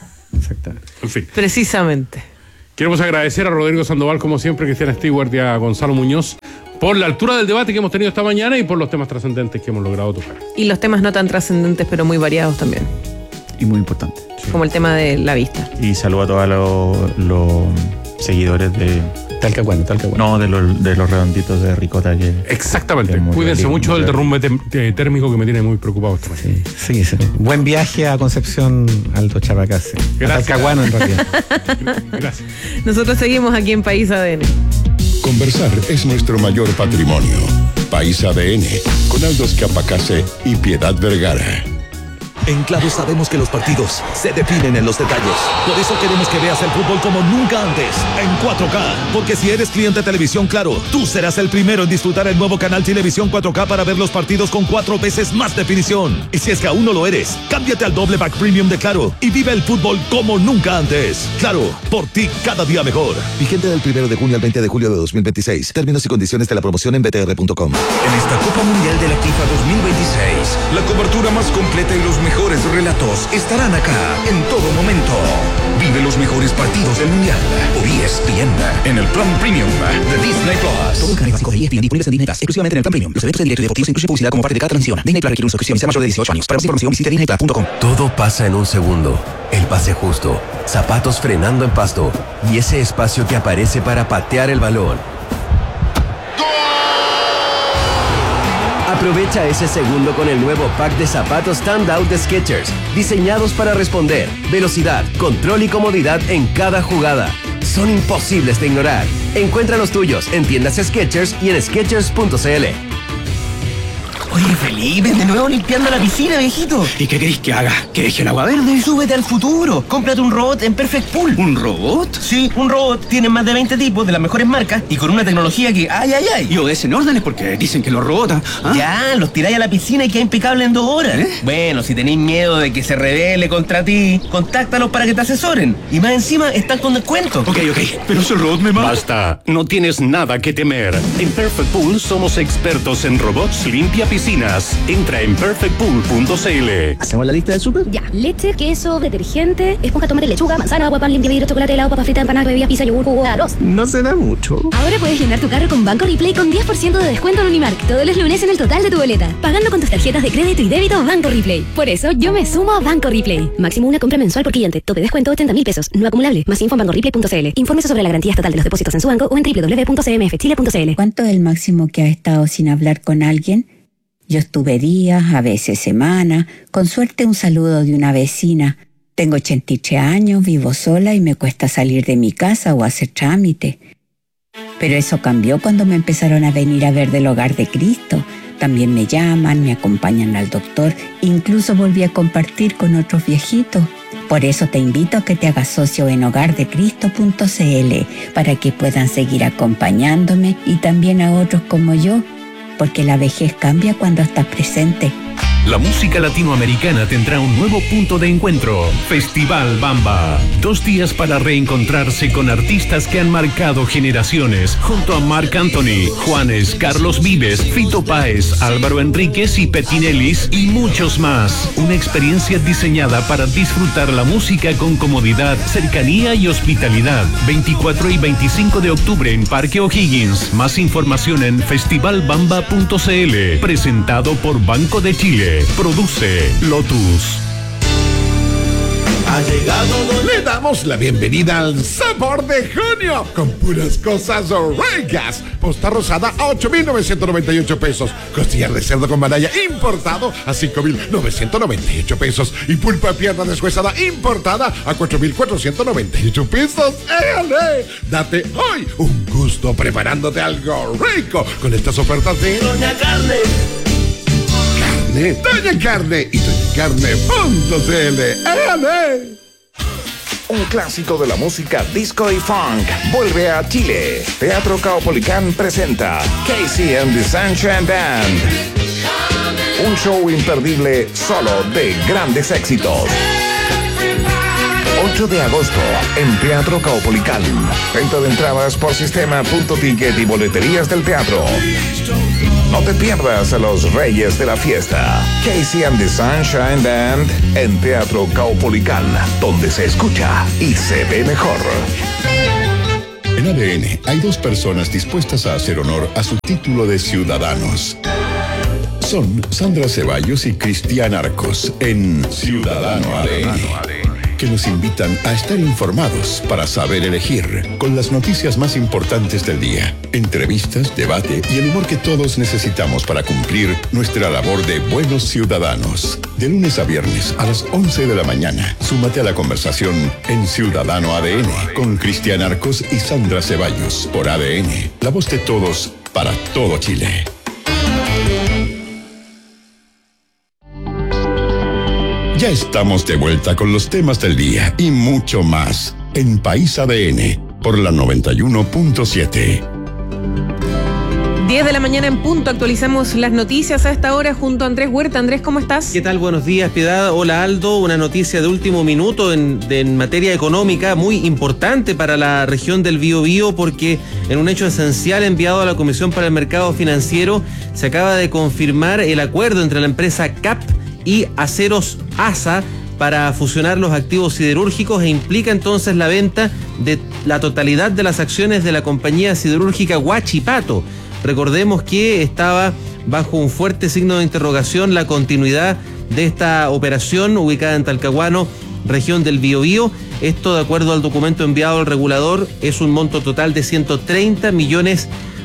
En fin. Precisamente. Queremos agradecer a Rodrigo Sandoval, como siempre, Cristian Stewart y a Gonzalo Muñoz, por la altura del debate que hemos tenido esta mañana y por los temas trascendentes que hemos logrado tocar. Y los temas no tan trascendentes, pero muy variados también. Y muy importantes. Sí. Como el tema de la vista. Y saludo a todos los seguidores de Talcahuano. No, de los redonditos de ricota. Exactamente. Cuídense mucho del derrumbe térmico que me tiene muy preocupado esta mañana. Sí. Buen viaje a Concepción, Alto Chapacase. Gracias. A Talcahuano, en realidad. Gracias. Nosotros seguimos aquí en País ADN. Conversar es nuestro mayor patrimonio. País ADN, con Aldo Chapacase y Piedad Vergara. En Claro sabemos que los partidos se definen en los detalles. Por eso queremos que veas el fútbol como nunca antes, en 4K. Porque si eres cliente de Televisión Claro, tú serás el primero en disfrutar el nuevo canal Televisión 4K para ver los partidos con 4 veces más definición. Y si es que aún no lo eres, cámbiate al doble pack premium de Claro y vive el fútbol como nunca antes. Claro, por ti cada día mejor. Vigente del 1 de junio al 20 de julio de 2026. Términos y condiciones de la promoción en btr.com. En esta Copa Mundial de la FIFA 2026, la cobertura más completa y los mejores relatos estarán acá en todo momento. Vive los mejores partidos del Mundial por ESPN en el plan premium de Disney Plus. Todo el canal básico de ESPN disponibles en Disney Plus, exclusivamente en el plan premium. Los eventos de directo y deportivos incluyen publicidad como parte de cada transmisión. Disney Plus requiere una suscripción y sea mayor de 18 años. Para más información visite disneyplus.com. Todo pasa en un segundo. El pase justo, zapatos frenando en pasto y ese espacio que aparece para patear el balón. Aprovecha ese segundo con el nuevo pack de zapatos Standout de Skechers, diseñados para responder, velocidad, control y comodidad en cada jugada. Son imposibles de ignorar. Encuentra los tuyos en tiendas Skechers y en Skechers.cl. Oye, Felipe, de nuevo limpiando la piscina, viejito. ¿Y qué querés que haga? ¿Que deje el agua verde? Súbete al futuro. Cómprate un robot en Perfect Pool. ¿Un robot? Sí, un robot. Tiene más de 20 tipos de las mejores marcas y con una tecnología que ¡ay! Y obedecen órdenes porque dicen que los robots... ¿ah? Ya, los tiráis a la piscina y queda impecable en 2 horas. Bueno, si tenéis miedo de que se rebele contra ti, contáctalos para que te asesoren. Y más encima, están con descuento. Ok, pero si el robot me mata... Basta, no tienes nada que temer. En Perfect Pool somos expertos en robots limpia piscinas. Entra en perfectpool.cl. ¿Hacemos la lista del súper? Ya, leche, queso, detergente, esponja, tomate, lechuga, manzana, agua, pan, limpia vidrio, chocolate, helado, papa frita, empanada, bebida, pizza, yogur, jugo, arroz. No se da mucho. Ahora puedes llenar tu carro con Banco Replay con 10% de descuento en Unimark todos los lunes en el total de tu boleta, pagando con tus tarjetas de crédito y débito Banco Replay. Por eso yo me sumo a Banco Replay. Máximo una compra mensual por cliente. Tope descuento 80.000 pesos. No acumulable. Más info en bancoreplay.cl. Infórmese sobre la garantía estatal de los depósitos en su banco o en www.cmfchile.cl. ¿Cuánto es el máximo que has estado sin hablar con alguien? Yo estuve días, a veces semanas, con suerte un saludo de una vecina. Tengo 83 años, vivo sola y me cuesta salir de mi casa o hacer trámite. Pero eso cambió cuando me empezaron a venir a ver del Hogar de Cristo. También me llaman, me acompañan al doctor, incluso volví a compartir con otros viejitos. Por eso te invito a que te hagas socio en hogardecristo.cl para que puedan seguir acompañándome y también a otros como yo. Porque la vejez cambia cuando estás presente. la música latinoamericana tendrá un nuevo punto de encuentro. Festival Bamba. 2 días para reencontrarse con artistas que han marcado generaciones, junto a Marc Anthony, Juanes, Carlos Vives, Fito Páez, Álvaro Enríquez y Petinelis y muchos más. Una experiencia diseñada para disfrutar la música con comodidad, cercanía y hospitalidad. 24 y 25 de octubre en Parque O'Higgins. Más información en festivalbamba.cl. Presentado por Banco de Chile. Produce Lotus. Ha llegado, le damos la bienvenida al sabor de junio, con puras cosas ricas. Posta rosada a 8.998 pesos. Costillar de cerdo con manalla importado a 5.998 pesos. Y pulpa pierna deshuesada importada a 4.498 pesos. ¡Éale! Date hoy un gusto preparándote algo rico con estas ofertas de Doña Carne. Doña Carne y doñacarne.cl. ¡Éale! Un clásico de la música disco y funk vuelve a Chile. Teatro Caupolicán presenta Casey and the Sunshine Band. Un show imperdible solo de grandes éxitos. 8 de agosto en Teatro Caupolicán. Venta de entradas por sistema.ticket y boleterías del teatro. No te pierdas a los reyes de la fiesta. Casey and the Sunshine Band en Teatro Caupolicán, donde se escucha y se ve mejor. En ADN hay 2 personas dispuestas a hacer honor a su título de ciudadanos. Son Sandra Ceballos y Cristian Arcos en Ciudadano ADN, que nos invitan a estar informados para saber elegir, con las noticias más importantes del día, entrevistas, debate y el humor que todos necesitamos para cumplir nuestra labor de buenos ciudadanos. De lunes a viernes a las 11 de la mañana, súmate a la conversación en Ciudadano ADN con Cristian Arcos y Sandra Ceballos por ADN, la voz de todos para todo Chile. Ya estamos de vuelta con los temas del día y mucho más en País ADN por la 91.7. 10 de la mañana en punto, actualizamos las noticias a esta hora junto a Andrés Huerta. Andrés, ¿cómo estás? ¿Qué tal? Buenos días, Piedad. Hola, Aldo. Una noticia de último minuto en materia económica muy importante para la región del Biobío, porque en un hecho esencial enviado a la Comisión para el Mercado Financiero se acaba de confirmar el acuerdo entre la empresa CAP y Aceros ASA para fusionar los activos siderúrgicos, e implica entonces la venta de la totalidad de las acciones de la compañía siderúrgica Huachipato. Recordemos que estaba bajo un fuerte signo de interrogación la continuidad de esta operación ubicada en Talcahuano, región del Biobío. Esto, de acuerdo al documento enviado al regulador, es un monto total de $130 millones,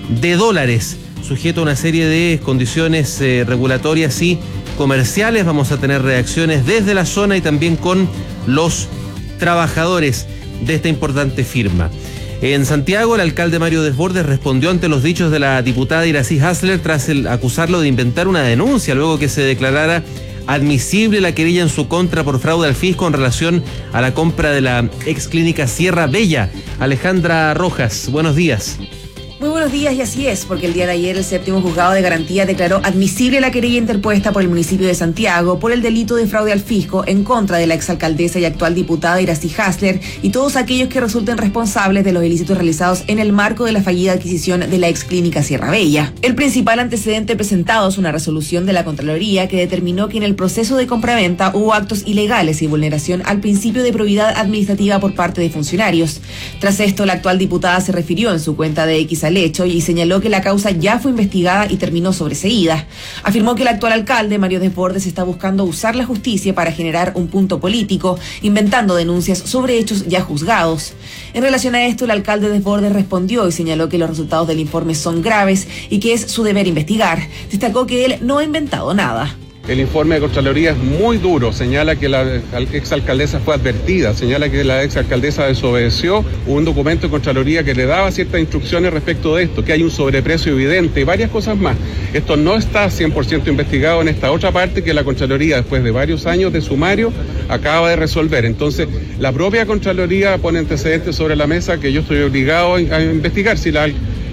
sujeto a una serie de condiciones regulatorias y comerciales. Vamos a tener reacciones desde la zona y también con los trabajadores de esta importante firma. En Santiago, el alcalde Mario Desbordes respondió ante los dichos de la diputada Iracy Hasler tras acusarlo de inventar una denuncia luego que se declarara admisible la querella en su contra por fraude al fisco en relación a la compra de la ex clínica Sierra Bella. Alejandra Rojas, buenos días. Muy buenos días, y así es, porque el día de ayer el 7º Juzgado de Garantía declaró admisible la querella interpuesta por el municipio de Santiago por el delito de fraude al fisco en contra de la exalcaldesa y actual diputada Iracy Hasler y todos aquellos que resulten responsables de los ilícitos realizados en el marco de la fallida adquisición de la ex clínica Sierra Bella. El principal antecedente presentado es una resolución de la Contraloría que determinó que en el proceso de compraventa hubo actos ilegales y vulneración al principio de probidad administrativa por parte de funcionarios. Tras esto, la actual diputada se refirió en su cuenta de X al hecho y señaló que la causa ya fue investigada y terminó sobreseída. Afirmó que el actual alcalde, Mario Desbordes, está buscando usar la justicia para generar un punto político, inventando denuncias sobre hechos ya juzgados. En relación a esto, el alcalde Desbordes respondió y señaló que los resultados del informe son graves y que es su deber investigar. Destacó que él no ha inventado nada. El informe de Contraloría es muy duro, señala que la exalcaldesa fue advertida, señala que la exalcaldesa desobedeció un documento de Contraloría que le daba ciertas instrucciones respecto de esto, que hay un sobreprecio evidente y varias cosas más. Esto no está 100% investigado en esta otra parte que la Contraloría, después de varios años de sumario, acaba de resolver. Entonces, la propia Contraloría pone antecedentes sobre la mesa que yo estoy obligado a investigar. Si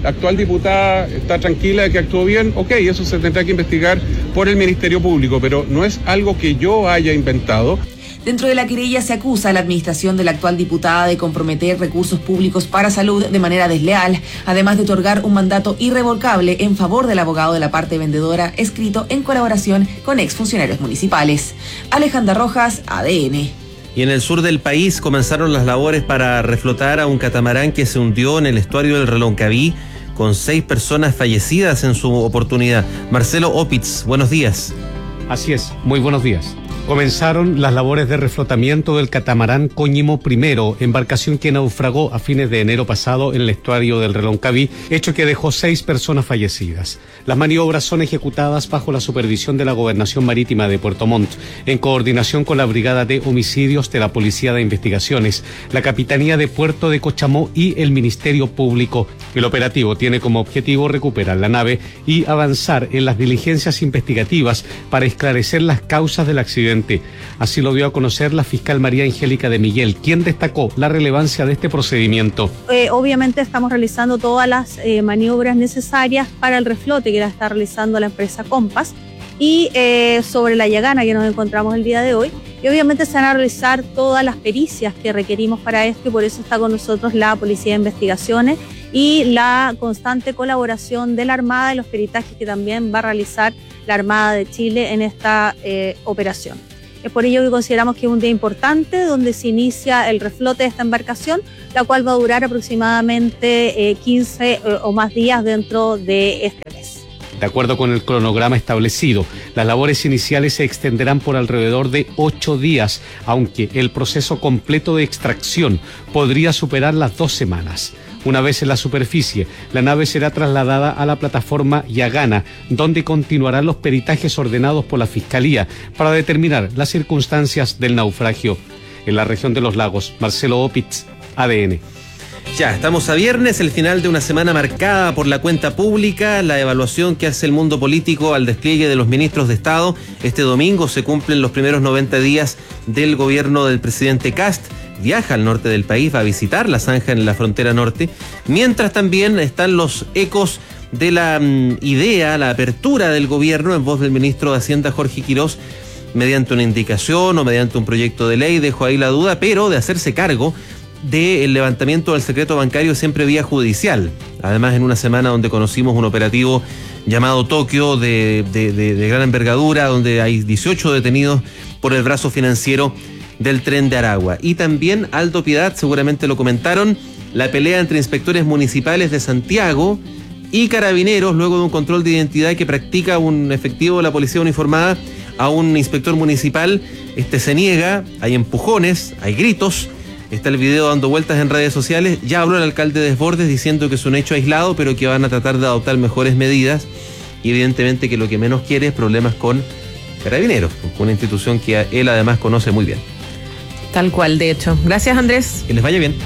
la actual diputada está tranquila de que actuó bien, ok, eso se tendrá que investigar por el Ministerio Público, pero no es algo que yo haya inventado. Dentro de la querella se acusa a la administración de la actual diputada de comprometer recursos públicos para salud de manera desleal, además de otorgar un mandato irrevocable en favor del abogado de la parte vendedora, escrito en colaboración con exfuncionarios municipales. Alejandra Rojas, ADN. Y en el sur del país comenzaron las labores para reflotar a un catamarán que se hundió en el estuario del Reloncaví, con 6 personas fallecidas en su oportunidad. Marcelo Opitz, buenos días. Así es, muy buenos días. Comenzaron las labores de reflotamiento del catamarán Coñimo I, embarcación que naufragó a fines de enero pasado en el estuario del Reloncaví, hecho que dejó 6 personas fallecidas. Las maniobras son ejecutadas bajo la supervisión de la Gobernación Marítima de Puerto Montt, en coordinación con la Brigada de Homicidios de la Policía de Investigaciones, la Capitanía de Puerto de Cochamó y el Ministerio Público. El operativo tiene como objetivo recuperar la nave y avanzar en las diligencias investigativas para esclarecer las causas del accidente. Así lo dio a conocer la fiscal María Angélica de Miguel, quien destacó la relevancia de este procedimiento. Obviamente estamos realizando todas las maniobras necesarias para el reflote que la está realizando la empresa Compass, y sobre la Yagana que nos encontramos el día de hoy. Y obviamente se van a realizar todas las pericias que requerimos para esto, y por eso está con nosotros la Policía de Investigaciones y la constante colaboración de la Armada y los peritajes que también va a realizar la Armada de Chile en esta operación. Es por ello que consideramos que es un día importante donde se inicia el reflote de esta embarcación, la cual va a durar aproximadamente 15 o más días dentro de este mes. De acuerdo con el cronograma establecido, las labores iniciales se extenderán por alrededor de 8 días, aunque el proceso completo de extracción podría superar las 2 semanas. Una vez en la superficie, la nave será trasladada a la plataforma Yagana, donde continuarán los peritajes ordenados por la Fiscalía para determinar las circunstancias del naufragio. En la región de los lagos, Marcelo Opitz, ADN. Ya, estamos a viernes, el final de una semana marcada por la cuenta pública, la evaluación que hace el mundo político al despliegue de los ministros de Estado. Este domingo se cumplen los primeros 90 días del gobierno del presidente Kast. Viaja al norte del país, va a visitar la zanja en la frontera norte, mientras también están los ecos de la idea, la apertura del gobierno en voz del ministro de Hacienda Jorge Quirós, mediante una indicación o mediante un proyecto de ley, dejó ahí la duda, pero de hacerse cargo del levantamiento del secreto bancario siempre vía judicial. Además, en una semana donde conocimos un operativo llamado Tokio de gran envergadura, donde hay 18 detenidos por el brazo financiero del Tren de Aragua. Y también, Aldo Piedad, seguramente lo comentaron, la pelea entre inspectores municipales de Santiago y carabineros luego de un control de identidad que practica un efectivo de la policía uniformada a un inspector municipal. Se niega, hay empujones, hay gritos. Está el video dando vueltas en redes sociales. Ya habló el alcalde Desbordes diciendo que es un hecho aislado, pero que van a tratar de adoptar mejores medidas. Y evidentemente que lo que menos quiere es problemas con carabineros, una institución que él además conoce muy bien. Tal cual, de hecho. Gracias, Andrés. Que les vaya bien.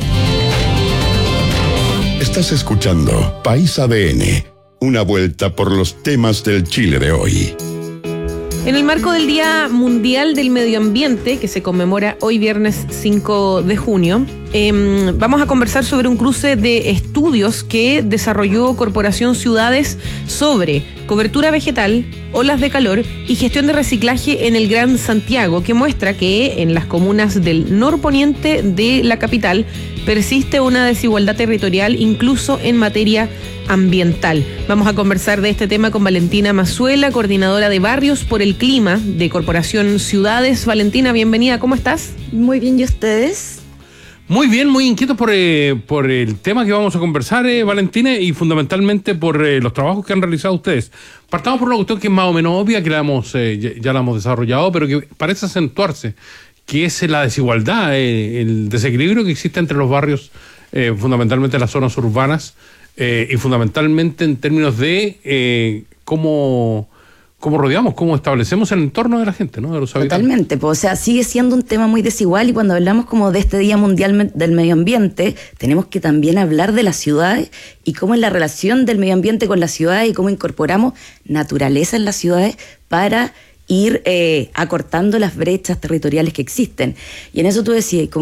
Estás escuchando País ADN, una vuelta por los temas del Chile de hoy. En el marco del Día Mundial del Medio Ambiente, que se conmemora hoy viernes 5 de junio, vamos a conversar sobre un cruce de estudios que desarrolló Corporación Ciudades sobre cobertura vegetal, olas de calor y gestión de reciclaje en el Gran Santiago, que muestra que en las comunas del norponiente de la capital persiste una desigualdad territorial incluso en materia ambiental. Vamos a conversar de este tema con Valentina Mazuela, coordinadora de Barrios por el Clima de Corporación Ciudades. Valentina, bienvenida, ¿cómo estás? Muy bien, ¿y ustedes? Muy bien, muy inquietos por el tema que vamos a conversar, Valentina, y fundamentalmente por los trabajos que han realizado ustedes. Partamos por una cuestión que es más o menos obvia, que ya la hemos desarrollado, pero que parece acentuarse, que es la desigualdad, el desequilibrio que existe entre los barrios, fundamentalmente en las zonas urbanas, y fundamentalmente en términos de cómo rodeamos, cómo establecemos el entorno de la gente, ¿no? De los habitantes. Totalmente, pues, o sea, sigue siendo un tema muy desigual, y cuando hablamos como de este Día Mundial del Medio Ambiente, tenemos que también hablar de las ciudades y cómo es la relación del medio ambiente con las ciudades y cómo incorporamos naturaleza en las ciudades para ir acortando las brechas territoriales que existen. Y en eso tú decías, como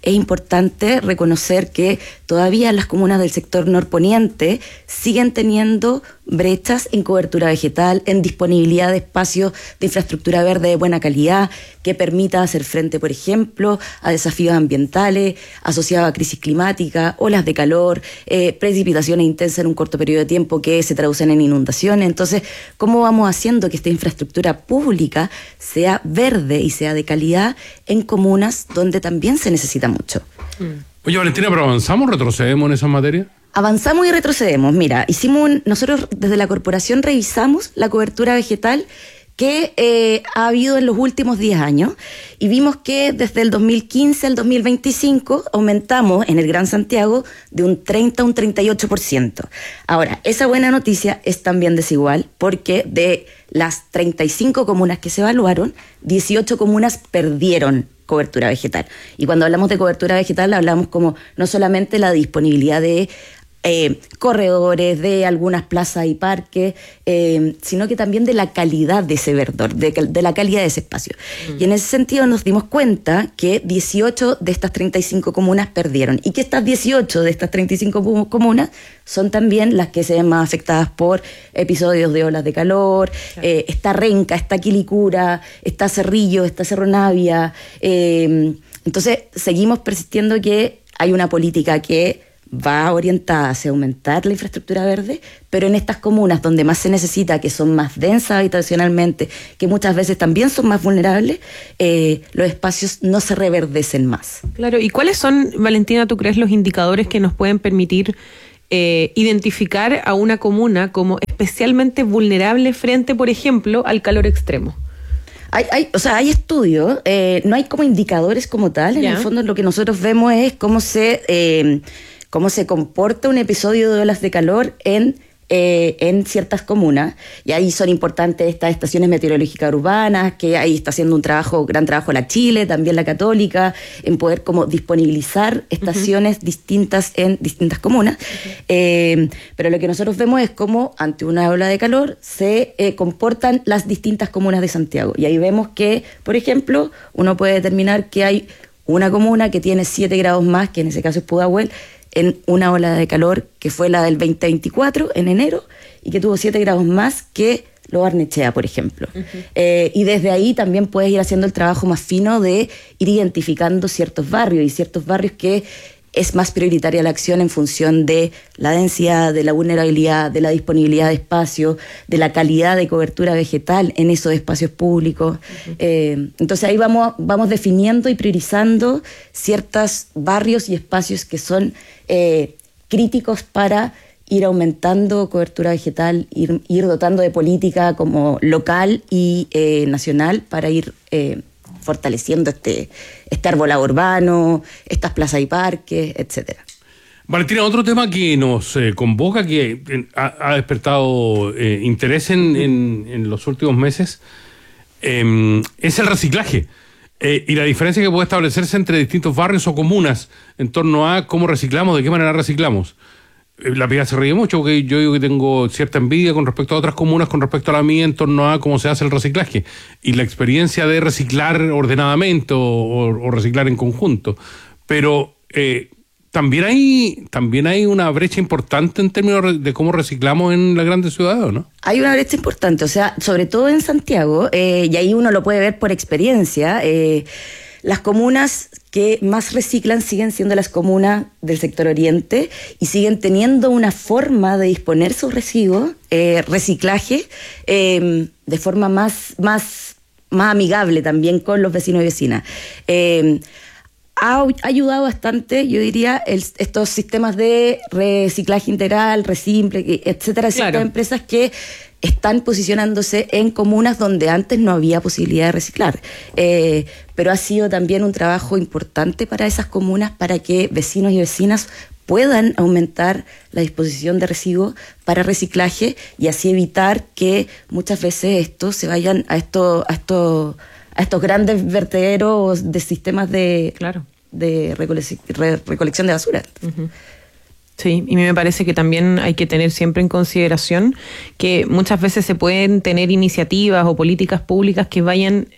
es importante reconocer que todavía las comunas del sector norponiente siguen teniendo brechas en cobertura vegetal, en disponibilidad de espacios de infraestructura verde de buena calidad, que permita hacer frente, por ejemplo, a desafíos ambientales asociados a crisis climática, olas de calor, precipitaciones intensas en un corto periodo de tiempo que se traducen en inundaciones. Entonces, ¿cómo vamos haciendo que esta infraestructura pública sea verde y sea de calidad en comunas donde también se necesita mucho? Oye, Valentina, ¿pero avanzamos o retrocedemos en esa materia? Avanzamos y retrocedemos. Mira, nosotros desde la corporación revisamos la cobertura vegetal que ha habido en los últimos 10 años y vimos que desde el 2015 al 2025 aumentamos en el Gran Santiago de un 30 a un 38%. Ahora, esa buena noticia es también desigual porque de las 35 comunas que se evaluaron, 18 comunas perdieron cobertura vegetal. Y cuando hablamos de cobertura vegetal hablamos como no solamente la disponibilidad de corredores, de algunas plazas y parques, sino que también de la calidad de ese verdor, de la calidad de ese espacio. Y en ese sentido nos dimos cuenta que 18 de estas 35 comunas perdieron y que estas 18 de estas 35 comunas son también las que se ven más afectadas por episodios de olas de calor. Claro. Está Renca, está Quilicura, está Cerrillo, está Cerro Navia. Entonces seguimos persistiendo que hay una política que va orientada hacia aumentar la infraestructura verde, pero en estas comunas donde más se necesita, que son más densas habitacionalmente, que muchas veces también son más vulnerables, los espacios no se reverdecen más. Claro, ¿y cuáles son, Valentina, tú crees, los indicadores que nos pueden permitir identificar a una comuna como especialmente vulnerable frente, por ejemplo, al calor extremo? Hay estudios, no hay como indicadores como tal. En el fondo lo que nosotros vemos es cómo se comporta un episodio de olas de calor en ciertas comunas, y ahí son importantes estas estaciones meteorológicas urbanas, que ahí está haciendo gran trabajo la Chile, también la Católica, en poder como disponibilizar estaciones distintas en distintas comunas. Pero lo que nosotros vemos es cómo ante una ola de calor se comportan las distintas comunas de Santiago, y ahí vemos que, por ejemplo, uno puede determinar que hay una comuna que tiene 7 grados más, que en ese caso es Pudahuel, en una ola de calor que fue la del 2024 en enero y que tuvo 7 grados más que Lo Barnechea, por ejemplo. Y desde ahí también puedes ir haciendo el trabajo más fino de ir identificando ciertos barrios que es más prioritaria la acción en función de la densidad, de la vulnerabilidad, de la disponibilidad de espacio, de la calidad de cobertura vegetal en esos espacios públicos. Entonces ahí vamos definiendo y priorizando ciertos barrios y espacios que son críticos para ir aumentando cobertura vegetal, ir dotando de política como local y nacional para ir fortaleciendo este arbolado urbano, estas plazas y parques, etcétera. Valentina, otro tema que nos convoca, que ha despertado interés en los últimos meses, es el reciclaje y la diferencia que puede establecerse entre distintos barrios o comunas en torno a cómo reciclamos, de qué manera reciclamos. La Pía se ríe mucho porque yo digo que tengo cierta envidia con respecto a otras comunas, con respecto a la mía, en torno a cómo se hace el reciclaje y la experiencia de reciclar ordenadamente o reciclar en conjunto. Pero también hay una brecha importante en términos de cómo reciclamos en las grandes ciudades, ¿no? Hay una brecha importante, o sea, sobre todo en Santiago, y ahí uno lo puede ver por experiencia. Las comunas que más reciclan siguen siendo las comunas del sector oriente y siguen teniendo una forma de disponer sus residuos, reciclaje, de forma más amigable también con los vecinos y vecinas. Ha ayudado bastante, yo diría, estos sistemas de reciclaje integral, Resimple, etcétera, ciertas empresas que están posicionándose en comunas donde antes no había posibilidad de reciclar. Pero ha sido también un trabajo importante para esas comunas para que vecinos y vecinas puedan aumentar la disposición de residuos para reciclaje y así evitar que muchas veces estos se vayan a estos grandes vertederos de sistemas de recolección de basura. Sí, y me parece que también hay que tener siempre en consideración que muchas veces se pueden tener iniciativas o políticas públicas que vayan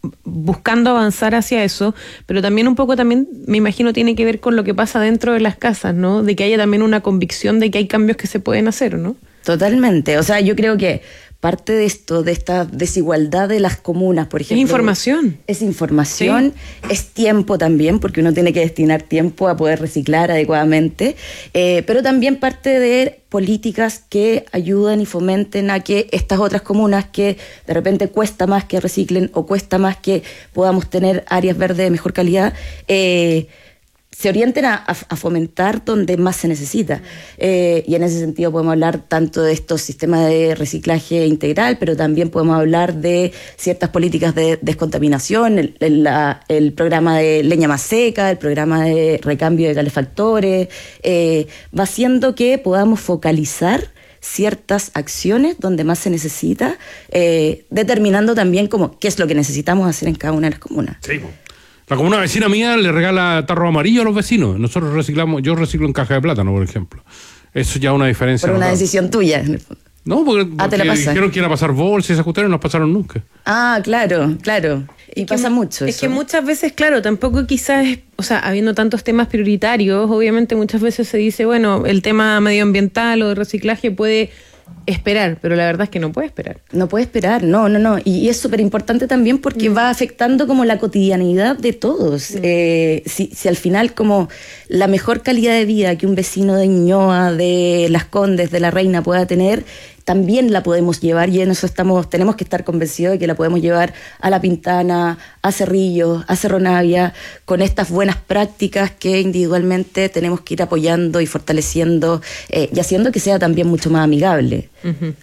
buscando avanzar hacia eso, pero también un poco también me imagino tiene que ver con lo que pasa dentro de las casas, ¿no? De que haya también una convicción de que hay cambios que se pueden hacer, ¿no? Totalmente, o sea, yo creo que parte de esto, de esta desigualdad de las comunas, por ejemplo. Es información. Es información, sí. Es tiempo también, porque uno tiene que destinar tiempo a poder reciclar adecuadamente, pero también parte de políticas que ayuden y fomenten a que estas otras comunas que de repente cuesta más que reciclen o cuesta más que podamos tener áreas verdes de mejor calidad, se orienten a fomentar donde más se necesita. Y en ese sentido podemos hablar tanto de estos sistemas de reciclaje integral, pero también podemos hablar de ciertas políticas de descontaminación, el programa de leña más seca, el programa de recambio de calefactores, va haciendo que podamos focalizar ciertas acciones donde más se necesita, determinando también como qué es lo que necesitamos hacer en cada una de las comunas. Sí. La comuna vecina mía le regala tarro amarillo a los vecinos. Nosotros yo reciclo en caja de plátano, por ejemplo. Eso ya es una diferencia. Por una decisión tuya, en el fondo. No, porque te la pasan. Dijeron que iban a pasar bolsas y esas cuestiones, no nos pasaron nunca. Ah, claro. Y pasa mucho es eso. que muchas veces, claro, tampoco quizás, o sea, habiendo tantos temas prioritarios, obviamente muchas veces se dice, bueno, el tema medioambiental o de reciclaje puede esperar, pero la verdad es que no puede esperar. No puede esperar, no. Y es súper importante también porque va afectando como la cotidianidad de todos. Si al final como la mejor calidad de vida que un vecino de Ñuñoa, de Las Condes, de La Reina pueda tener, también la podemos llevar, y en eso tenemos que estar convencidos de que la podemos llevar a La Pintana, a Cerrillos, a Cerro Navia, con estas buenas prácticas que individualmente tenemos que ir apoyando y fortaleciendo y haciendo que sea también mucho más amigable. Uh-huh.